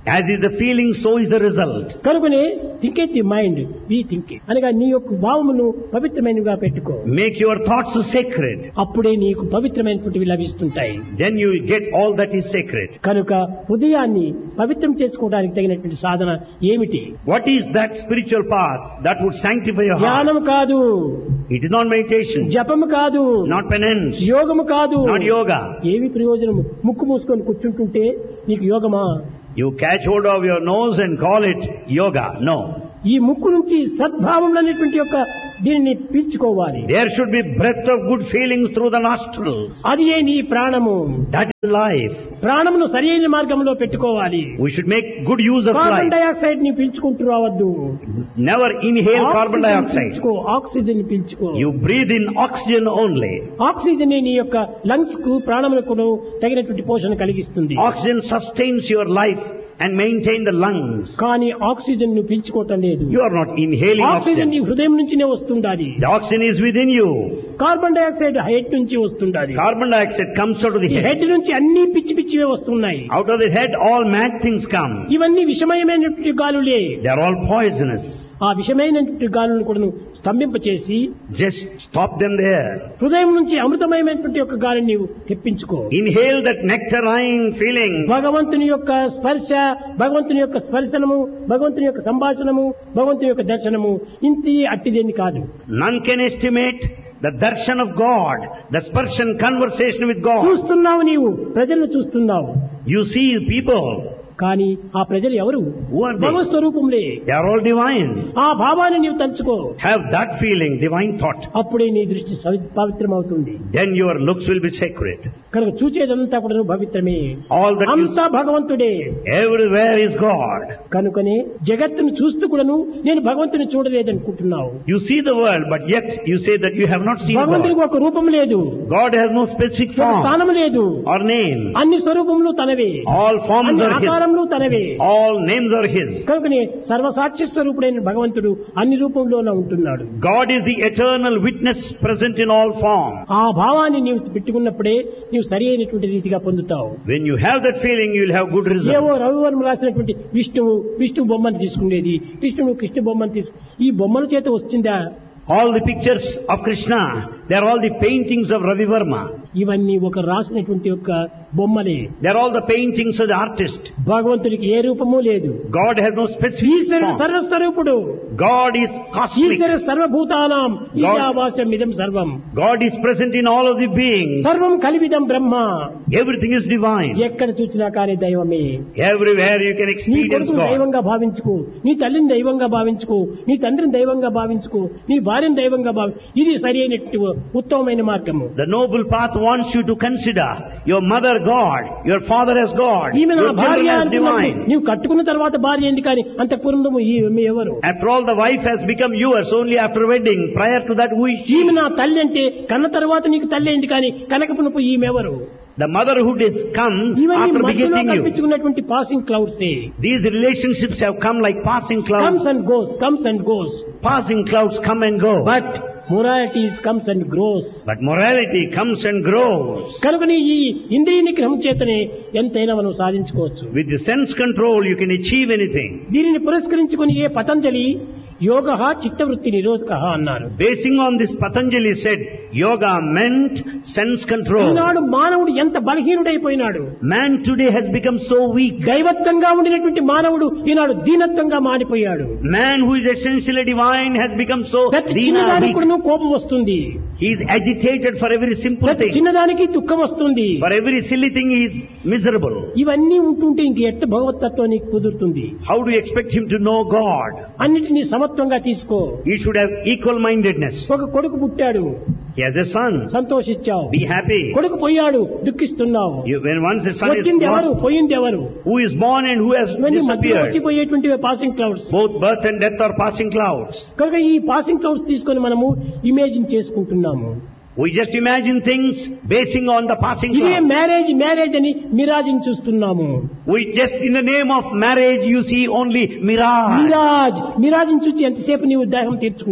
As is the feeling, so is the result. కనుకనే think at the mind we think అనగా నీ యొక్క భావమును పవిత్రమైనవిగా పెట్టుకో. Make your thoughts sacred. అప్పుడే నీకు పవిత్రమైనటువంటివి లభిస్తుంటాయి. Then you will get all that is sacred. కనుక హృదయాన్ని పవిత్రం చేసుకోవడానికి తగినటువంటి సాధన ఏమిటి? What is that spiritual path that would sanctify your heart? ధ్యానం కాదు, It is not meditation, జపము కాదు, not penance, యోగము కాదు. not yoga. ఏమి ప్రయోజనము? ముక్కు మూసుకొని కూర్చుంటుంటే నీకు యోగమా? You catch hold of your nose and call it yoga. No. ఈ ముక్కు నుంచి సద్భావం అనేటువంటి యొక్క దీనిని పీల్చుకోవాలి. There should be breath of good feelings through the nostrils. అది ఏ నీ ప్రాణము. That is life. ప్రాణమును సరైన మార్గంలో పెట్టుకోవాలి. We should make good use of carbon life. Dioxide ని పీల్చుకుంటూ రావద్దు. Never inhale carbon dioxide. పీల్చుకో, oxygen పీల్చుకో. You breathe in oxygen only. Oxygen నీ యొక్క లంగ్స్ కు ప్రాణములకు తగినటువంటి పోషణ కలిగిస్తుంది. Oxygen sustains your life and maintain the lungs. కానీ ఆక్సిజన్ ను పీల్చుకోవటం లేదు. You are not inhaling oxygen నీ oxygen. హృదయం నుంచినే వస్తుండాలి. The oxygen is within you. Carbon dioxide head నుంచి వస్తుండాలి. Carbon dioxide comes out of the ఈ head. హెడ్ నుంచి అన్ని పిచ్చి పిచ్చివే వస్తున్నాయి. Out of the head all mad things come. ఇవన్నీ విషమయమైనటువంటి గాలులే. They are all poisonous. ఆ విషమైనటువంటి గాలులను కూడా స్తంభింపచేసి Just stop them there. హృదయం నుంచి అమృతమయమైనటువంటి యొక్క గాలిని నీవు తెప్పించుకో. Inhale that nectarine feeling. భగవంతుని యొక్క స్పర్శ, భగవంతుని యొక్క స్పర్శనము, భగవంతుని యొక్క సంభాషణము, భగవంతుని యొక్క దర్శనము ఇంతి అట్టిదేని కాదు. None can estimate the darshan of God, the sparshan conversation with God. చూస్తున్నావు, నీవు ప్రజలను చూస్తున్నావు. You see people. కానీ ఆ ప్రజలు ఎవరు? Who are they? Bhagwat స్వరూపంలే. They are all divine. ఆ భావాన్ని నీవు తలుచుకో. Have that feeling, divine thought. అప్పుడే నీ దృష్టి పవిత్రమవుతుంది. Then your looks will be sacred. కనుక చూచేదంతా కూడా పవిత్రమే. All that you అంతా భగవంతుడే. everywhere is God. కనుకనే జగత్తును చూస్తూ కూడాను నేను భగవంతుని చూడలేదనుకుంటున్నావు. You see the world, but yet you say that you have not seen భగవంతునికి God. ఒక రూపం లేదు, God has no specific ఒక form స్థానం లేదు. or name. అన్ని స్వరూపములు తనవే, All forms అన్ని are His. ఆకారములు తనవే. All names are His. కనుకనే సర్వసాక్షి స్వరూపుడైన భగవంతుడు అన్ని రూపంలోనే ఉంటున్నాడు. God is the eternal witness present in all form. ఆ భావాన్ని నీవు పెట్టుకున్నప్పుడే నీవు సరి అయినటువంటి రీతిగా పొందుతావు. When you have that feeling, you will have good results. ఏవో రవివర్మ రాసినటువంటి విష్ణు బొమ్మను తీసుకునేది, కృష్ణ బొమ్మను ఈ బొమ్మల చేత వచ్చిందా? All the pictures of Krishna, they are all the paintings of Ravi Verma. ఇవన్నీ ఒక రాసినటువంటి యొక్క బొమ్మలే. They are all the paintings of the artist. భగవంతుడికి ఏ రూపము లేదు. God has no specific ఈశ్వరుడు form. సర్వస్వరూపుడు. God is cosmic. ఈశ్వర సర్వభూతానాం ఈశావాస్యం ఇదం సర్వం. God is present in all of the beings. సర్వం కలివిదం బ్రహ్మ. Everything is divine. ఎక్కడ చూసినా కానీ దైవమే. Everywhere you can నీ experience కొడుకు God. దైవంగా భావించుకో, నీ తల్లిని దైవంగా భావించుకో, నీ తండ్రిని దైవంగా భావించుకో, నీ భార్యను దైవంగా ఇది సరి అయినట్టు ఉత్తమమైన మార్గము. The noble path wants you to consider your mother God, your father as God, ఈమె నా your భార్య children as అనుకున్నప్పుడు divine. నీవు కట్టుకున్న తర్వాత భార్య ఏంది కానీ అంత పూర్వము ఈమె ఎవరు? After all, the wife has become yours only after wedding. Prior to that, who is she? ఈమె నా తల్లి అంటే కన్న తర్వాత నీకు తల్లి ఏంది కానీ కనకపునపు ఈమె ఎవరు? The motherhood has come ఇవన్నీ after మధ్యలో begetting you. కల్పించుకున్నటువంటి passing clouds. These relationships have come like passing clouds. Comes and goes. Passing clouds come and go. But morality comes and grows. But morality comes and grows. కనుకని ఈ ఇంద్రియ నిగ్రహం చేతనే ఎంతైనా మనం సాధించుకోవచ్చు. With the sense control, you can achieve anything. దీనిని పురస్కరించుకొని ఏ పతంజలి యోగ చిత్తవృత్తి నిరోధక అన్నారు. Basing on this, Patanjali said, yoga meant sense control. ఈనాడు మానవుడు ఎంత బలహీనుడైపోయినాడు. Man today has become so weak. దైవత్వంగా ఉండినటువంటి మానవుడు ఈనాడు దీనత్వంగా మారిపోయాడు. Man who is essentially divine has become so ప్రతి weak. చిన్నదానికి కూడా కోపం వస్తుంది. He is agitated for every simple ప్రతి thing. చిన్నదానికి దుఃఖం వస్తుంది. For every silly thing he is miserable. ఇవన్నీ ఉంటుంటే ఇంక ఎట్ట భగవతత్వం నీకు కుదురుతుంది? How do you expect him to know God? అన్నిటినీ సమత్వంగా తీసుకో. He should have equal mindedness. ఒక కొడుకు పుట్టాడు, He has a son. సంతోషించావు. Be happy. కొడుకు పోయాడు, దుఃఖిస్తున్నావు. When once a son is వచ్చింది ఎవరు, lost, పోయింది ఎవరు? who is born and who has ఇవన్నీ మధ్య disappeared? వచ్చిపోయేటువంటి passing clouds. Both birth and death are passing clouds. కనుక ఈ పాసింగ్ క్లౌడ్స్ తీసుకొని మనము ఇమేజిన్ చేసుకుంటున్నాము. We just imagine things basing on the passing ఇదే clouds. మ్యారేజ్ అని మిరాజిని చూస్తున్నాము. We just, in the name of marriage, you see only mirage. మిరాజిని చూసి ఎంతసేపు నీవు దాహం తీర్చుకుంటావు?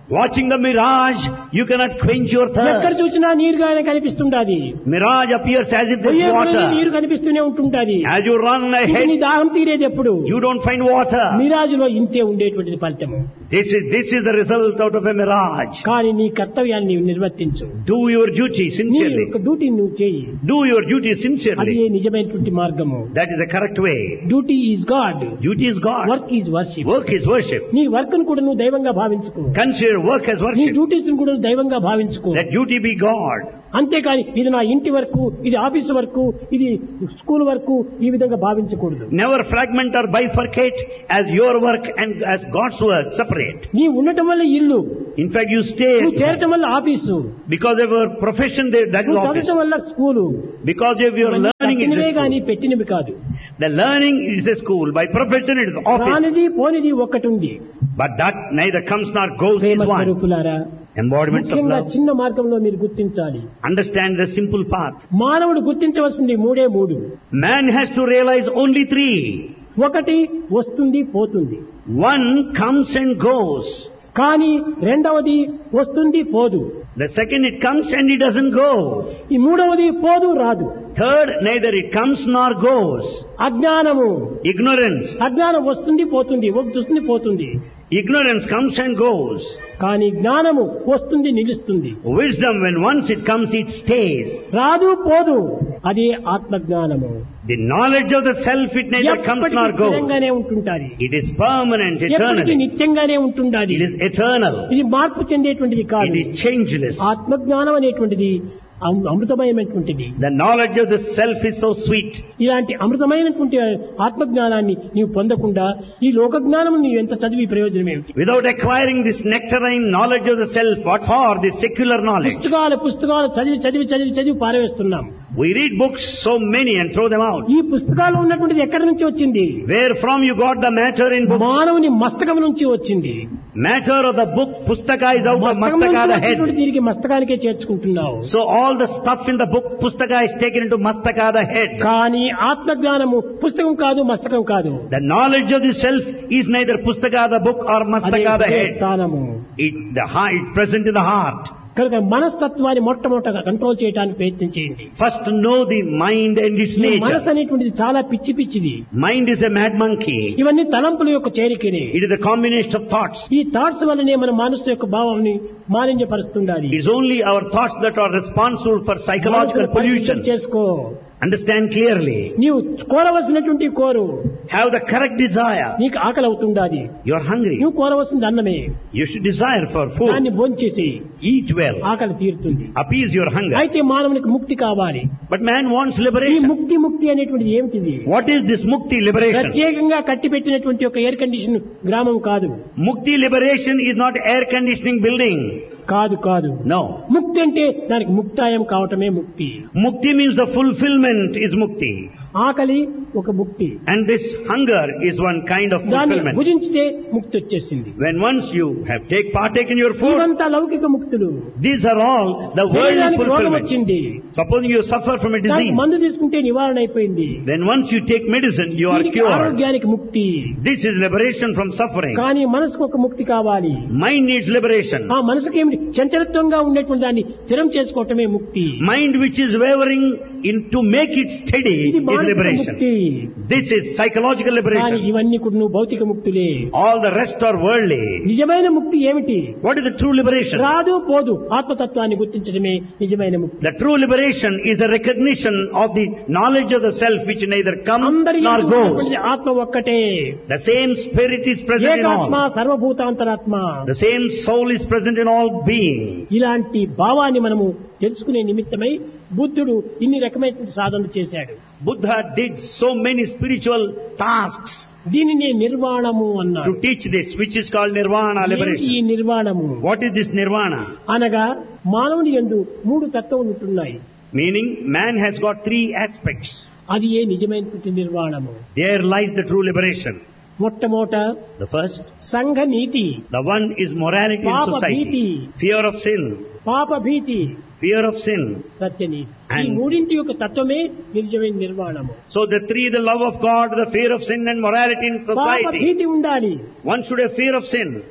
Watching the mirage, you cannot quench your ఎక్కడ thirst. చూసినా నీరుగానే కనిపిస్తుండాది. Mirage appears as if పోయే there's కొలది నీరు water. కనిపిస్తూనే ఉంటుంటాది. As you run ఇది ahead, నీ దాహం తీరేది ఎప్పుడు? you don't find water. మిరాజులో ఇంతే ఉండేటువంటిది ఫలితము. This is the result out of a mirage. కానీ నీ కర్తవ్యాన్ని నీవు నిర్వర్తించు. Do your duty నీ sincerely. యొక్క డ్యూటీని నువ్వు చేయి. Do your duty అది sincerely. నిజమైనటువంటి మార్గము. That is the correct way. Duty is God, Duty is God. Work is worship. Work is worship. నీ వర్క్ ను కూడా నువ్వు దైవంగా భావించుకో. Consider work as నీ worship. డ్యూటీస్ ను కూడా నువ్వు దైవంగా భావించుకో. Let duty be God. అంతేకాని ఇది నా ఇంటి వరకు, ఇది ఆఫీస్ వరకు, ఇది స్కూల్ వరకు ఈ విధంగా భావించకూడదు. Never fragment or bifurcate as your work and as God's work separate. నీ ఉండటం వల్ల ఇల్లు, In fact, you stay నువ్వు చేరటం వల్ల office, because of your profession, that is నువ్వు office. చదవటం వల్ల school. Because of your learning, it కట్టినవే is కానీ school. పెట్టినవి కాదు. The learning is the school. By profession, it is office. రానిది పోనిది ఒక్కటి ఉంది. But that neither comes nor goes is Prema one. స్వరూపులారా, Embodiments of ముఖ్యంగా love. చిన్న మార్గంలో మీరు గుర్తించాలి. Understand the simple path. మానవుడు గుర్తించవలసింది మూడే మూడు. Man has to realize only three. ఒకటి వస్తుంది పోతుంది, One comes and goes. కానీ రెండవది వస్తుంది పోదు, The second, it comes and it doesn't go. ఈ మూడవది పోదు రాదు. Third, neither it comes nor goes. అజ్ఞానము. Ignorance. అజ్ఞానం వస్తుంది పోతుంది, వస్తుంది పోతుంది. Ignorance comes and goes. కానీ జ్ఞానము వస్తుంది నిలుస్తుంది. Wisdom, when once it comes, it stays. రాదు పోదు, అదే ఆత్మజ్ఞానము. The knowledge of the self, it neither comes ఎప్పటికీ nor goes. స్థిరంగానే ఉంటుంటాది. It is permanent, ఎప్పటికీ eternal. నిత్యంగానే ఉంటుండాలి. It is eternal. ఇది మార్పు చెందేటువంటిది కాదు. It is changeless. ఆత్మజ్ఞానం అనేటువంటిది అమృతమయమైనటువంటిది. The knowledge of the self is so sweet. ఇలాంటి అమృతమైనటువంటి ఆత్మజ్ఞానాన్ని నీవు పొందకుండా ఈ లోక జ్ఞానం నీవు ఎంత చదివి ప్రయోజనం ఏమిటి? Without acquiring this nectarine knowledge of the self, what for? This secular knowledge. పుస్తకాలు చదివి పారవేస్తున్నాం. We read books, so many, and throw them out. ఈ పుస్తకాలు ఉన్నటువంటిది ఎక్కడి నుంచి వచ్చింది? Where from you got the matter in books? మానవుని మస్తకం నుంచి వచ్చింది. Matter of the book, pustaka is out of మస్తకం నుంచి mastaka, the head. వచ్చినటువంటి దీనికి మస్తకానికే చేర్చుకుంటున్నావు. So all the stuff in the book, pustaka, is taken into mastaka, the head. కానీ ఆత్మజ్ఞానము పుస్తకం కాదు, మస్తకం కాదు. The knowledge of the self is neither pustaka, the book, or అదే mastaka, the head. స్థానము. It present in the heart. కనుక మనస్తత్వాన్ని మొట్టమొదటగా కంట్రోల్ చేయడానికి ప్రయత్నం చేయండి. First know the mind and its ఈ nature. మనసు అనేటువంటిది చాలా పిచ్చిది. Mind is a mad monkey. ఇవన్నీ తలంపుల యొక్క చేరికనే. It is a combination of thoughts. ఈ థాట్స్ వల్లనే మన మనసు యొక్క భావాన్ని మాలిన్యపరుస్తుండాలి. It is only our thoughts that are responsible for psychological మనసును పరిశుద్ధం pollution. చేసుకో. Understand clearly. నీవు కోరవలసినటువంటి కోరు. Have the correct desire. నీకు ఆకలి అవుతుండాది. You are hungry. నువ్వు కోరవలసింది అన్నమే. You should desire for food. దాన్ని భోంచేసి Eat well. ఆకలి తీరుతుంది. Appease your hunger. అయితే మానవునికి ముక్తి కావాలి. But man wants ఈ liberation. ముక్తి అనేటువంటిది ఏమిటిది? What is this mukti liberation? ప్రత్యేకంగా కట్టిపెట్టినటువంటి ఒక ఎయిర్ కండిషన్ గ్రామం కాదు. Mukti liberation is not air conditioning building. కాదు. No. ముక్తి అంటే దానికి ముక్తాయం కావటమే ముక్తి. Mukti means the fulfillment is mukti. ఆకలి ఒక ముక్తి. And this hunger is one kind of దాన్ని fulfillment. భుజించితే ముక్తి వచ్చేసింది. When once you have partaken your food, ఇవంతా లౌకిక ముక్తులు. these are all the worldly శరీరానికి రోగం fulfillment. వచ్చింది, Supposing you suffer from a దానికి disease, మందు తీసుకుంటే నివారణ అయిపోయింది. then once you take medicine, you are దీనికి cured. ఆరోగ్యానికి ముక్తి. This is liberation from suffering. కానీ మనసుకు ఒక ముక్తి కావాలి. Mind needs liberation. ఆ మనసుకి ఏమిటి? చంచలత్వంగా ఉండేటువంటి దాన్ని స్థిరం చేసుకోవటమే ముక్తి. Mind which is wavering to make it steady ఇది is మానసిక liberation. ముక్తి. This is psychological కానీ liberation. ఇవన్నీ కూడా నువ్వు భౌతిక ముక్తులే. All the rest are worldly. నిజమైన ముక్తి ఏమిటి? What is the true liberation? రాదు పోదు ఆత్మతత్వాన్ని గుర్తించడమే నిజమైన ముక్తి. The true liberation is the recognition of the knowledge of the self which neither comes అందరి nor యందు goes. ఉన్నటువంటి ఆత్మ ఒక్కటే. The same spirit is present in ఏకాత్మ all. సర్వభూతాంతరాత్మ. The same soul is present in all beings. ఇలాంటి భావాన్ని మనము తెలుసుకునే నిమిత్తమై బుద్ధుడు ఇన్ని రకమైనటువంటి సాధనలు చేశాడు. Buddha did so many spiritual tasks దీనిని నిర్వాణము to అన్నాడు. teach this, which is called nirvana ఈ liberation. నిర్వాణము What is this nirvana? అనగా మానవుని యందు మూడు తత్వములు ఉంటున్నాయి. Meaning, man has got three aspects. అది ఏ నిజమైనటువంటి నిర్వాణము. There lies the true liberation. మొట్టమొదట The first, సంఘ నీతి, the one is morality in Papa society. bhiti. Fear of sin. పాప భీతి, Fear of sin. సత్యనీతి. ఈ And- మూడింటి యొక్క తత్వమే నిజమైన నిర్వాణము. So the three, the love of God, the fear of sin and morality in పాప society. భీతి ఉండాలి. One should have fear of sin.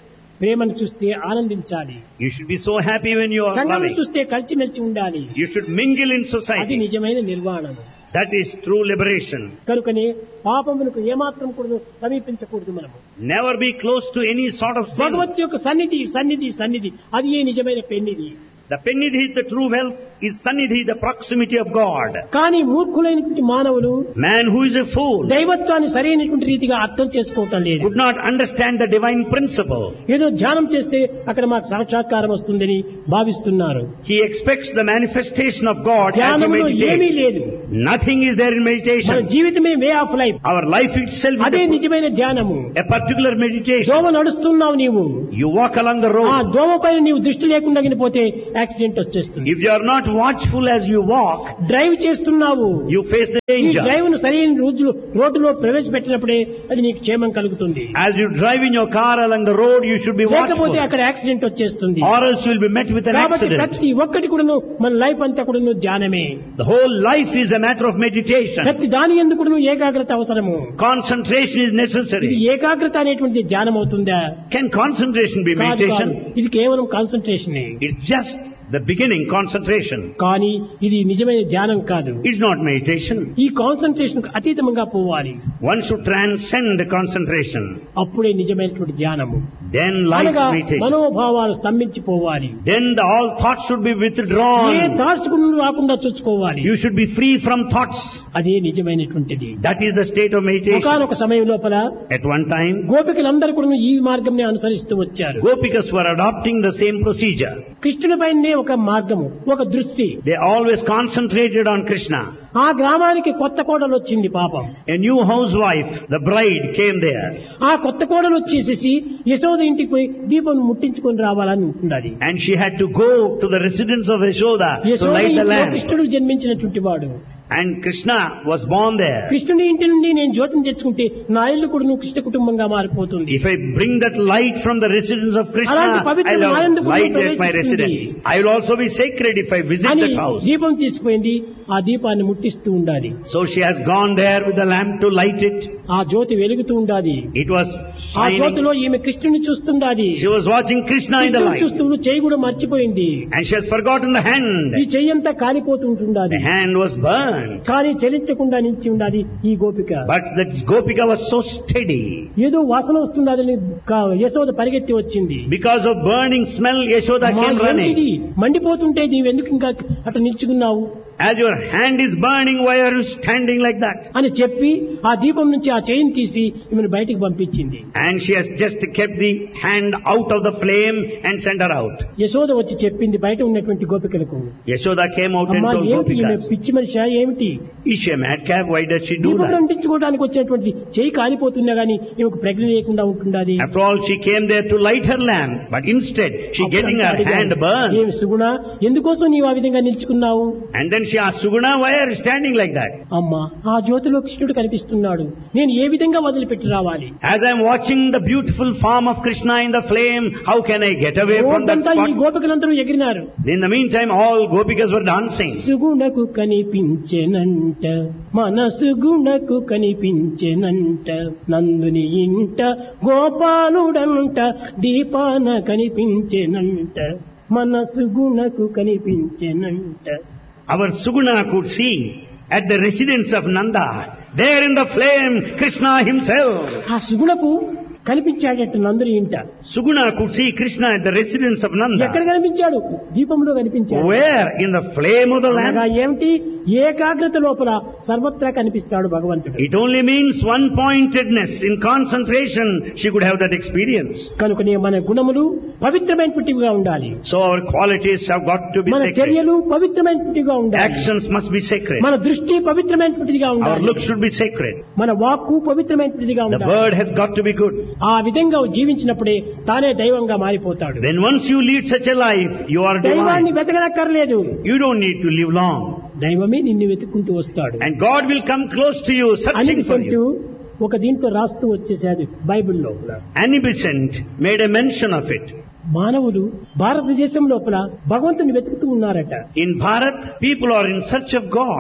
ప్రేమను చూస్తే ఆనందించాలి. You should be so happy when you are సంఘాన్ని loving. చూస్తే కలిసిమెలిసి ఉండాలి. You should mingle in అది society. నిజమైన నిర్వాణము. That is true liberation. కనుకనే పాపములకు ఏమాత్రం కూడా సమీపించకూడదు. మనము Never be close to any sort of sin. భగవత్ యొక్క సన్నిధి అది ఏ నిజమైన పెన్నిధి. The Pennidhi, the true wealth, is Sannidhi, the proximity of God. కానీ మూర్ఖులైనటువంటి మానవులు Man who is a fool దైవత్వాన్ని సరైనటువంటి రీతిగా అర్థం చేసుకోవటం లేదు. could not understand the divine principle. ఏదో ధ్యానం చేస్తే అక్కడ మాకు సాక్షాత్కారం వస్తుందని భావిస్తున్నారు. He expects the manifestation of God as he ధ్యానంలో ఏమీ meditates. లేదు. Nothing is there in మన meditation. జీవితమే way of life. Our life itself అదే is నిజమైన ధ్యానము. a particular meditation. దోమ నడుస్తున్నావు నీవు, You walk along the ఆ road. దోమ పైన నీవు దృష్టి లేకుండా పోతే యాక్సిడెంట్ వచ్చేస్తుంది. If you are not watchful as you walk, drive చేస్తున్నావు, you face the ఈ danger. డ్రైవ్ ను సరైన రోడ్డులో ప్రవేశపెట్టినప్పుడే అది నీకు క్షేమం కలుగుతుంది. As you drive in your car along the road, you should be లేకపోతే watchful, అక్కడ యాక్సిడెంట్ వచ్చేస్తుంది. or else you will be met with an కాబట్టి accident. ప్రతి ఒక్కటి కూడాను మన లైఫ్ అంతా కూడాను ధ్యానమే. The whole life is a matter of meditation. ప్రతి దాని ఎందుకు కూడాను ఏకాగ్రత అవసరము. Concentration is ఇది necessary. ఏకాగ్రత అనేటువంటిది ధ్యానం అవుతుందా? Can concentration be కాదు, meditation? కాదు. ఇది కేవలం కాన్సన్ట్రేషనే. It's just the beginning, concentration. కానీ ఇది నిజమైన ధ్యానం కాదు. It's not meditation. ఈ కాన్సన్ట్రేషన్ అతీతంగా పోవాలి. One should transcend concentration. అప్పుడే నిజమైనటువంటి ధ్యానము. Then lies అనగా meditation. మనోభావాలు స్తంభించిపోవాలి. Then all thoughts should be A withdrawn. Thoughts రాకుండా చూసుకోవాలి. You should be free from thoughts. అదే నిజమైనటువంటిది. That is the state of meditation. ఒకానొక సమయం లోపల At one time, గోపికలందరూ కూడా ఈ మార్గంని అనుసరిస్తూ వచ్చారు. Gopikas were adopting the same procedure. కృష్ణుడిపైనే ఒక మార్గము, ఒక దృష్టి. They always concentrated on Krishna. ఆ గ్రామానికి కొత్త కోడలు వచ్చింది పాపం. A new housewife, the bride, came there. ఆ కొత్త కోడలు వచ్చేసేసి యశోద ఇంటికి పోయి దీపం ముట్టించుకొని రావాలని ఉంటున్నది. And she had to go to the residence of Yashoda to Yashoda light the ఇంటిలో lamp. కృష్ణుడు జన్మించినటువంటి వాడు. And Krishna was born there. కృష్ణుని ఇంటి నుండి నేను జ్యోతిని తెచ్చుకుంటే నా ఇల్లు కూడా నువ్వు కృష్ణ కుటుంబంగా మారిపోతుంది. If I bring that light from the residence of Krishna, అలాంటి పవిత్ర I'll have ఆనందం light at my ప్రవేశిస్తుంది. residence. I will also be sacred if I visit అని that house. దీపం తీసుకుపోయింది. ఆ దీపాన్ని ముట్టిస్తూ ఉండాలి. So she has gone there with the lamp to light it. ఆ జ్యోతి వెలుగుతూ ఉండాలి. It was ఆ shining. జ్యోతిలో ఈమె కృష్ణుని చూస్తుండాలి. She was watching Krishna in the కృష్ణుని light. చూస్తూ చెయ్యి కూడా మర్చిపోయింది. And she has forgotten the ఈ hand. చెయ్యి అంతా కాలిపోతూ ఉంటుండాలి. The hand was burned. కానీ చలించకుండా నిలిచి ఉండాలి ఈ గోపిక. But that Gopika was so steady. ఏదో వాసన వస్తుందని యశోద పరిగెత్తి వచ్చింది. Because of burning smell, Yashoda అమ్మా, came running. ఏమిటిది? మండిపోతుంటే నీవెందుకు ఇంకా అట్లా నిల్చుకున్నావు As your hand is burning, why are you standing like that? అని చెప్పి ఆ దీపం నుంచి ఆ చైన్ తీసి ఈమెను బయటికి పంపించింది. And she has just kept the hand out of the flame and sent her out. Yashoda వచ్చి చెప్పింది బయట ఉన్నటువంటి గోపికలకు. Yashoda came out and అమ్మా, told ఏమిటి ఈమె Gopikas, పిచ్చి మనిషి ఏమిటి? is she a madcap? Why does she do దీపం that? అంటించుకోవడానికి వచ్చినటువంటి చేయి కాలిపోతున్నా గానీ ఈమెకు ప్రజ్ఞ లేకుండా ఉంటుండాలి. After all, she came there to light her lamp, but instead she getting her hand burned. ఏమి సుగుణ, ఎందుకోసం నీవు ఆ విధంగా నిల్చుకున్నావు? And then she asked, Suguna, why are you standing like that? అమ్మా, ఆ జ్యోతిలో కృష్ణుడు కనిపిస్తున్నాడు, నేను ఏ విధంగా వదిలిపెట్టి రావాలి? As I am watching the beautiful form of Krishna in the flame, how can I get away from that రోజంతా ఈ spot? గోపికలందరూ ఎగిరినారు. In the meantime, all Gopikas were dancing. సుగుణకు కనిపించెనంట, మనసుగుణకు కనిపించెనంట, నందుని ఇంట గోపాలుడంట, దీపాన కనిపించెనంట, మనసుగుణకు కనిపించెనంట. Our Suguna could see at the residence of Nanda, there in the flame, Krishna himself. ఆ సుగుణకు కనిపించాడట నందుని ఇంట. Suguna could see Krishna at the residence of ఎక్కడ Nanda. కనిపించాడు? దీపంలో కనిపించాడు. Where? In the flame of the అనగా lamp. ఏమిటి? ఏకాగ్రత లోపల సర్వత్రా కనిపిస్తాడు భగవంతుడు. It only means one-pointedness. In concentration, she could have that experience. కనుకనే మన గుణములు పవిత్రమైనటువంటివిగా ఉండాలి. So our qualities have got to be మన sacred. చర్యలు పవిత్రమైనటువంటివిగా ఉండాలి. Actions must be sacred. మన దృష్టి పవిత్రమైనటువంటిదిగా Our ఉండాలి. look should be sacred. మన వాక్కు పవిత్రమైనటువంటిదిగా The ఉండాలి. word has got to be good. ఆ విధంగా జీవించినప్పుడే తానే దైవంగా మారిపోతాడు. When once you lead such a life, you are దైవాన్ని divine. వెతకనక్కర్లేదు, You don't need to live long. దైవమే నిన్ను వెతుక్కుంటూ వస్తాడు And God will come close to you, అని searching for విసంటూ you. ఒక దీంట్లో రాస్తూ వచ్చేసాడు బైబిల్లో. Annie Besant made a mention of it. మానవులు భారతదేశం లోపల భగవంతుని వెతుకుతూ ఉన్నారట. In Bharat, people are in search of God.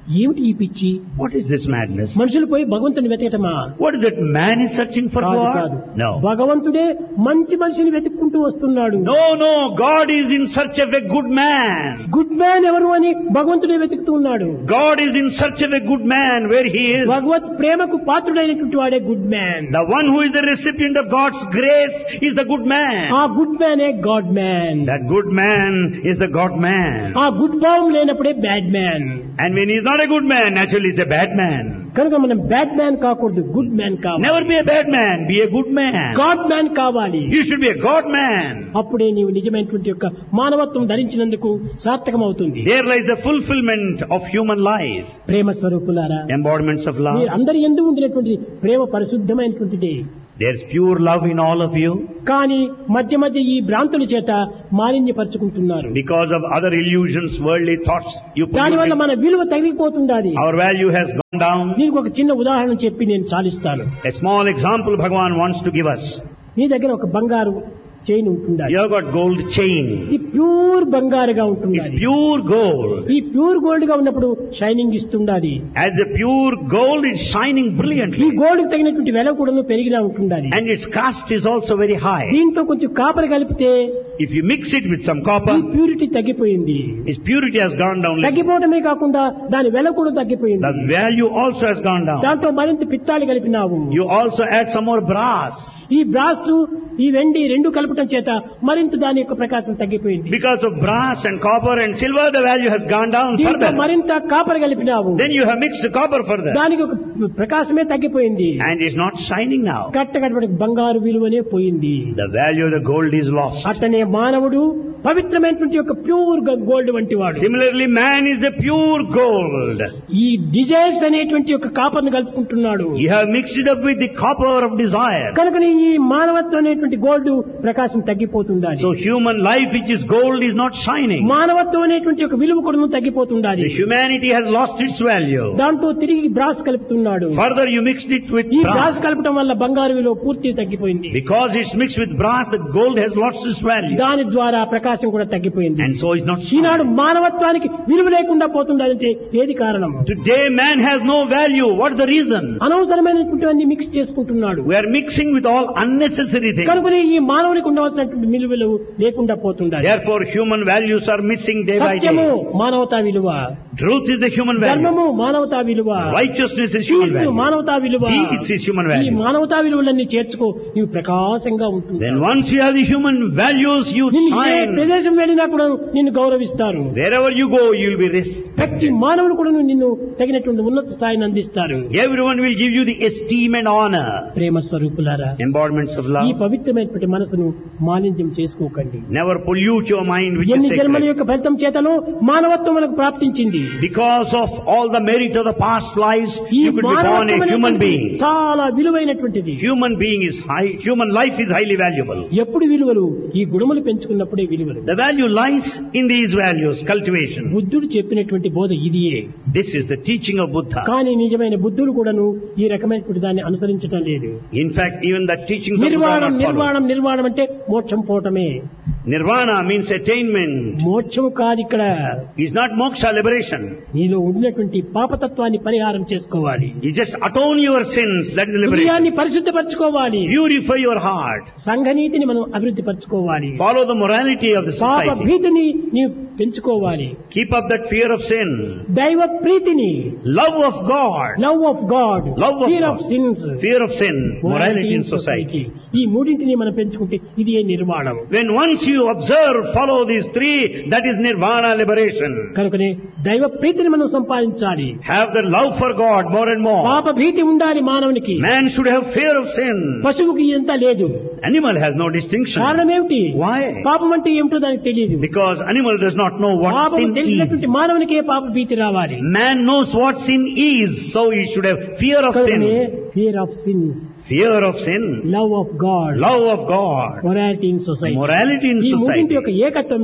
ఏమిటి ఈ పిచ్చి? What is this madness? మనుషులు పోయి భగవంతుని వెతకటమా? What is that man is searching for కాదు. God? No. భగవంతుడే మంచి మనిషిని వెతుక్కుంటూ వస్తున్నాడు. No, God is in search of a good man. Good man ఎవరు అని భగవంతుడే వెతుకుతూ ఉన్నాడు. God is in search of a good man where he is. భగవత్ ప్రేమకు పాత్రుడైనటువంటి వాడే good man. The one who is the recipient of God's grace is the good man. ఆ good మ్యానే God man. That good man is the God man. ఆ good భావం లేనప్పుడే bad man. And when he is not a good man, naturally he is a bad man. కనుక మనం bad man కాకూడదు, good man కావాలి. Never be a bad man, be a good man. God man కావాలి. You should be a God man. అప్పుడే నీవు నిజమైనటువంటి యొక్క మానవత్వం ధరించినందుకు సార్థకమవుతుంది. There lies the fulfillment of human life. ప్రేమ స్వరూపులారా, Embodiments of love. మీరు అందరి యందు ఉండినటువంటి ప్రేమ పరిశుద్ధమైనటువంటిది. There is pure love in all of you. కానీ మధ్య మధ్య ఈ భ్రాంతుల చేత మాలిన్యపరుచుకుంటున్నారు. Because of other illusions, worldly thoughts, you దానివల్ల మన విలువ తగ్గిపోతుండాలి. our value has gone down. దీనికి ఒక చిన్న ఉదాహరణ చెప్పి నేను చాలిస్తాను. A small example Bhagavan wants to give us. మీ దగ్గర ఒక బంగారు చైన్ ఉంటుండాలి. You have got gold chain. ఇది ప్యూర్ బంగారుగా It's ఉంటుండాలి. pure gold. ఈ ప్యూర్ గోల్డ్ గా ఉన్నప్పుడు shining ఇస్తుండాలి. As a pure gold, it's shining ఈ brilliantly. గోల్డ్ కి తగినటువంటి వెల కూడా పెరిగిలా ఉంటుండాలి. And its cost is also very high. దీంట్లో కొంచెం కాపర్ కలిపితే If you mix it with some ఈ copper, ప్యూరిటీ తగ్గిపోయింది. its purity has gone down. తగ్గిపోవడమే కాకుండా దాని వెల కూడా తగ్గిపోయింది. The value also has gone down. దాంట్లో మరింత పిత్తాలు కలిపినావు. You also add some more brass. ఈ బ్రాస్ ఈ వెండి రెండు కలపటం చేత మరింత దాని యొక్క ప్రకాశం తగ్గిపోయింది. Because of brass and copper and silver, the value has gone down దీంట్లో further. మరింత copper కలిపినావు. Then you have mixed copper further. దానికి ఒక ప్రకాశమే తగ్గిపోయింది. And it's not shining now. కట్టకడపడి బంగారు విలువనే పోయింది. The value of the gold is lost. అట్లనే మానవుడు పవిత్రమైనటువంటి యొక్క ప్యూర్ గోల్డ్ వంటి వాడు. Similarly, man is a pure gold. ఈ డిజైర్స్ అనేటువంటి యొక్క కాపర్ ను కలుపుకుంటున్నాడు. You have mixed it up with the copper of desire. కనుక ఈ మానవత్వం అనేటువంటి gold Prakasam తగ్గిపోతుండాలి. So human life which is gold is not shining. మానవత్వం అనేటువంటి యొక్క విలువ కూడా తగ్గిపోతుండాలి. The humanity has lost its value. దాంట్లో తిరిగి brass కలుపుతున్నాడు. Further you mixed it with ఈ brass. బ్రాస్ కలపడం వల్ల బంగారు విలువ పూర్తిగా తగ్గిపోయింది. Because it's mixed with brass, the gold has lost its value. దాని ద్వారా ప్రకాశం కూడా తగ్గిపోయింది. And so it's not Eenadu shining. మానవత్వానికి విలువ లేకుండా పోతుండాలంటే ఏది కారణం? Today man has no value. What is the reason? అనవసరమైనటువంటి మిక్స్ చేసుకుంటున్నాడు. We are mixing with all unnecessary things. కనుక ఈ మానవునికి ఉండవలసినటువంటి విలువలు లేకుండా పోతుండాలి. Therefore human values are missing day by సత్యము day. మానవతా విలువ, Truth is the human value. ధర్మము మానవతా విలువ, Righteousness is human piece value. మానవతా విలువ. Peace is human ఈ value. మానవతా విలువలన్నీ చేర్చుకో, నీవు ప్రకాశంగా ఉంటుంది. Then once you have the human values, you నిన్ను ఏ shine. ప్రదేశం వెళ్ళినా కూడా నిన్ను గౌరవిస్తారు. Wherever you go, you will be ప్రతి respected. మానవుడు కూడా నిన్ను తగినటువంటి ఉన్నత స్థాయిని అందిస్తారు. Everyone will give you the esteem and honor. ప్రేమ స్వరూపులారా, Embodiments of ఈ love. పవిత్రమైనటువంటి మనసును మాలిన్యం చేసుకోకండి. Never pollute your mind with ఎన్ని the జన్మల sacred. యొక్క ఫలితం చేతను మానవత్వం మనకు ప్రాప్తించింది. Because of all the merit of the past lives, ఈ you could be born a మానవత్వం human అనేటువంటిది being. చాలా విలువైనటువంటిది. Human being is high. Human life is highly valuable. ఎప్పుడు విలువలు? ఈ గుణములు పెంచుకున్నప్పుడే విలువలు. The value lies in these values, cultivation. బుద్ధుడు చెప్పినటువంటి బోధ ఇదియే. This is the teaching of Buddha. కానీ నిజమైన బుద్ధులు కూడాను ఈ రకమైనటువంటి దాన్ని అనుసరించడం లేదు. In fact, even the teachings of Buddha are నిర్వాణం not followed. నిర్వాణం నిర్వాణం అంటే మోక్షం పోవటమే. Nirvana means attainment. మోక్షం కాదు ఇక్కడ. It's not moksha, liberation. నీలో ఉండినటువంటి పాపతత్వాన్ని పరిహారం చేసుకోవాలి. You just atone your sins, that is liberation. హృదయాన్ని పరిశుద్ధపరచుకోవాలి. Purify your heart. సంఘనీతిని మనం అభివృద్ధి పరచుకోవాలి. Follow the morality of the పాప society. భీతిని నీవు పెంచుకోవాలి. Keep up that fear of sin. దైవ ప్రీతిని, Love of God. Love of God, Love of fear God. Of since, Fear of sin. Morality in society. ఈ మూడింటిని మనం పెంచుకుంటే ఇది ఏ నిర్వాణం. When once you observe, follow these three, that is nirvana, liberation. కనుకనే దైవ ప్రీతిని మనం సంపాదించాలి. Have the love for God more and more. పాప భీతి ఉండాలి మానవునికి. Man should have fear of sin. పశువుకి ఎంత లేదు. Animal has no distinction. కారణం ఏమిటి? Why? పాపం అంటే ఏమిటో దానికి తెలియదు. Because animal does not know what పాపం sin is. తెలిసినటువంటి మానవునికే పాప భీతి రావాలి. Man knows what sin is, so he should have fear of కనుకనే sin. Fear of since, Fear of sin. Love of God, Love of God. Morality in society. Morality in ఈ మూడింటి society. యొక్క ఏకత్వమే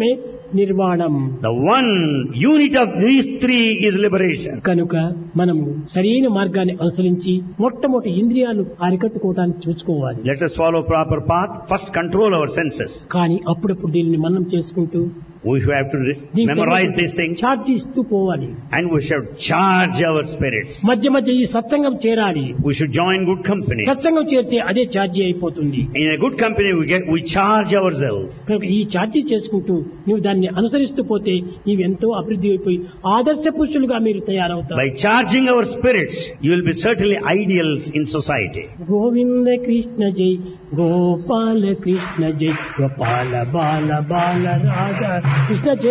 నిర్వాణం. The one unit of these three is liberation. కనుక మనము సరైన మార్గాన్ని అనుసరించి మొట్టమొదటి ఇంద్రియాలు అరికట్టుకోవడానికి చూసుకోవాలి. Let us follow proper path. First control our senses. కానీ అప్పుడప్పుడు దీనిని మనం చేసుకుంటూ We should have to memorize these things. Charge ఇస్తూ పోవాలి. And we should charge our spirits. మధ్య మధ్య ఈ సత్సంగం చేరాలి. We should join good company. సత్సంగం చేరితే అదే ఛార్జీ అయిపోతుంది. In a good company we charge ourselves. కనుక ఈ ఛార్జీ చేసుకుంటూ నువ్వు దాన్ని అనుసరిస్తూ పోతే నీవు ఎంతో అభివృద్ధి అయిపోయి ఆదర్శ పురుషులుగా మీరు తయారవుతారు. By charging our spirits, you will be certainly ideals in society. Govinda Krishna జై గోపాల కృష్ణ జై గోపాల బాల బాల రాధా కృష్ణ జై.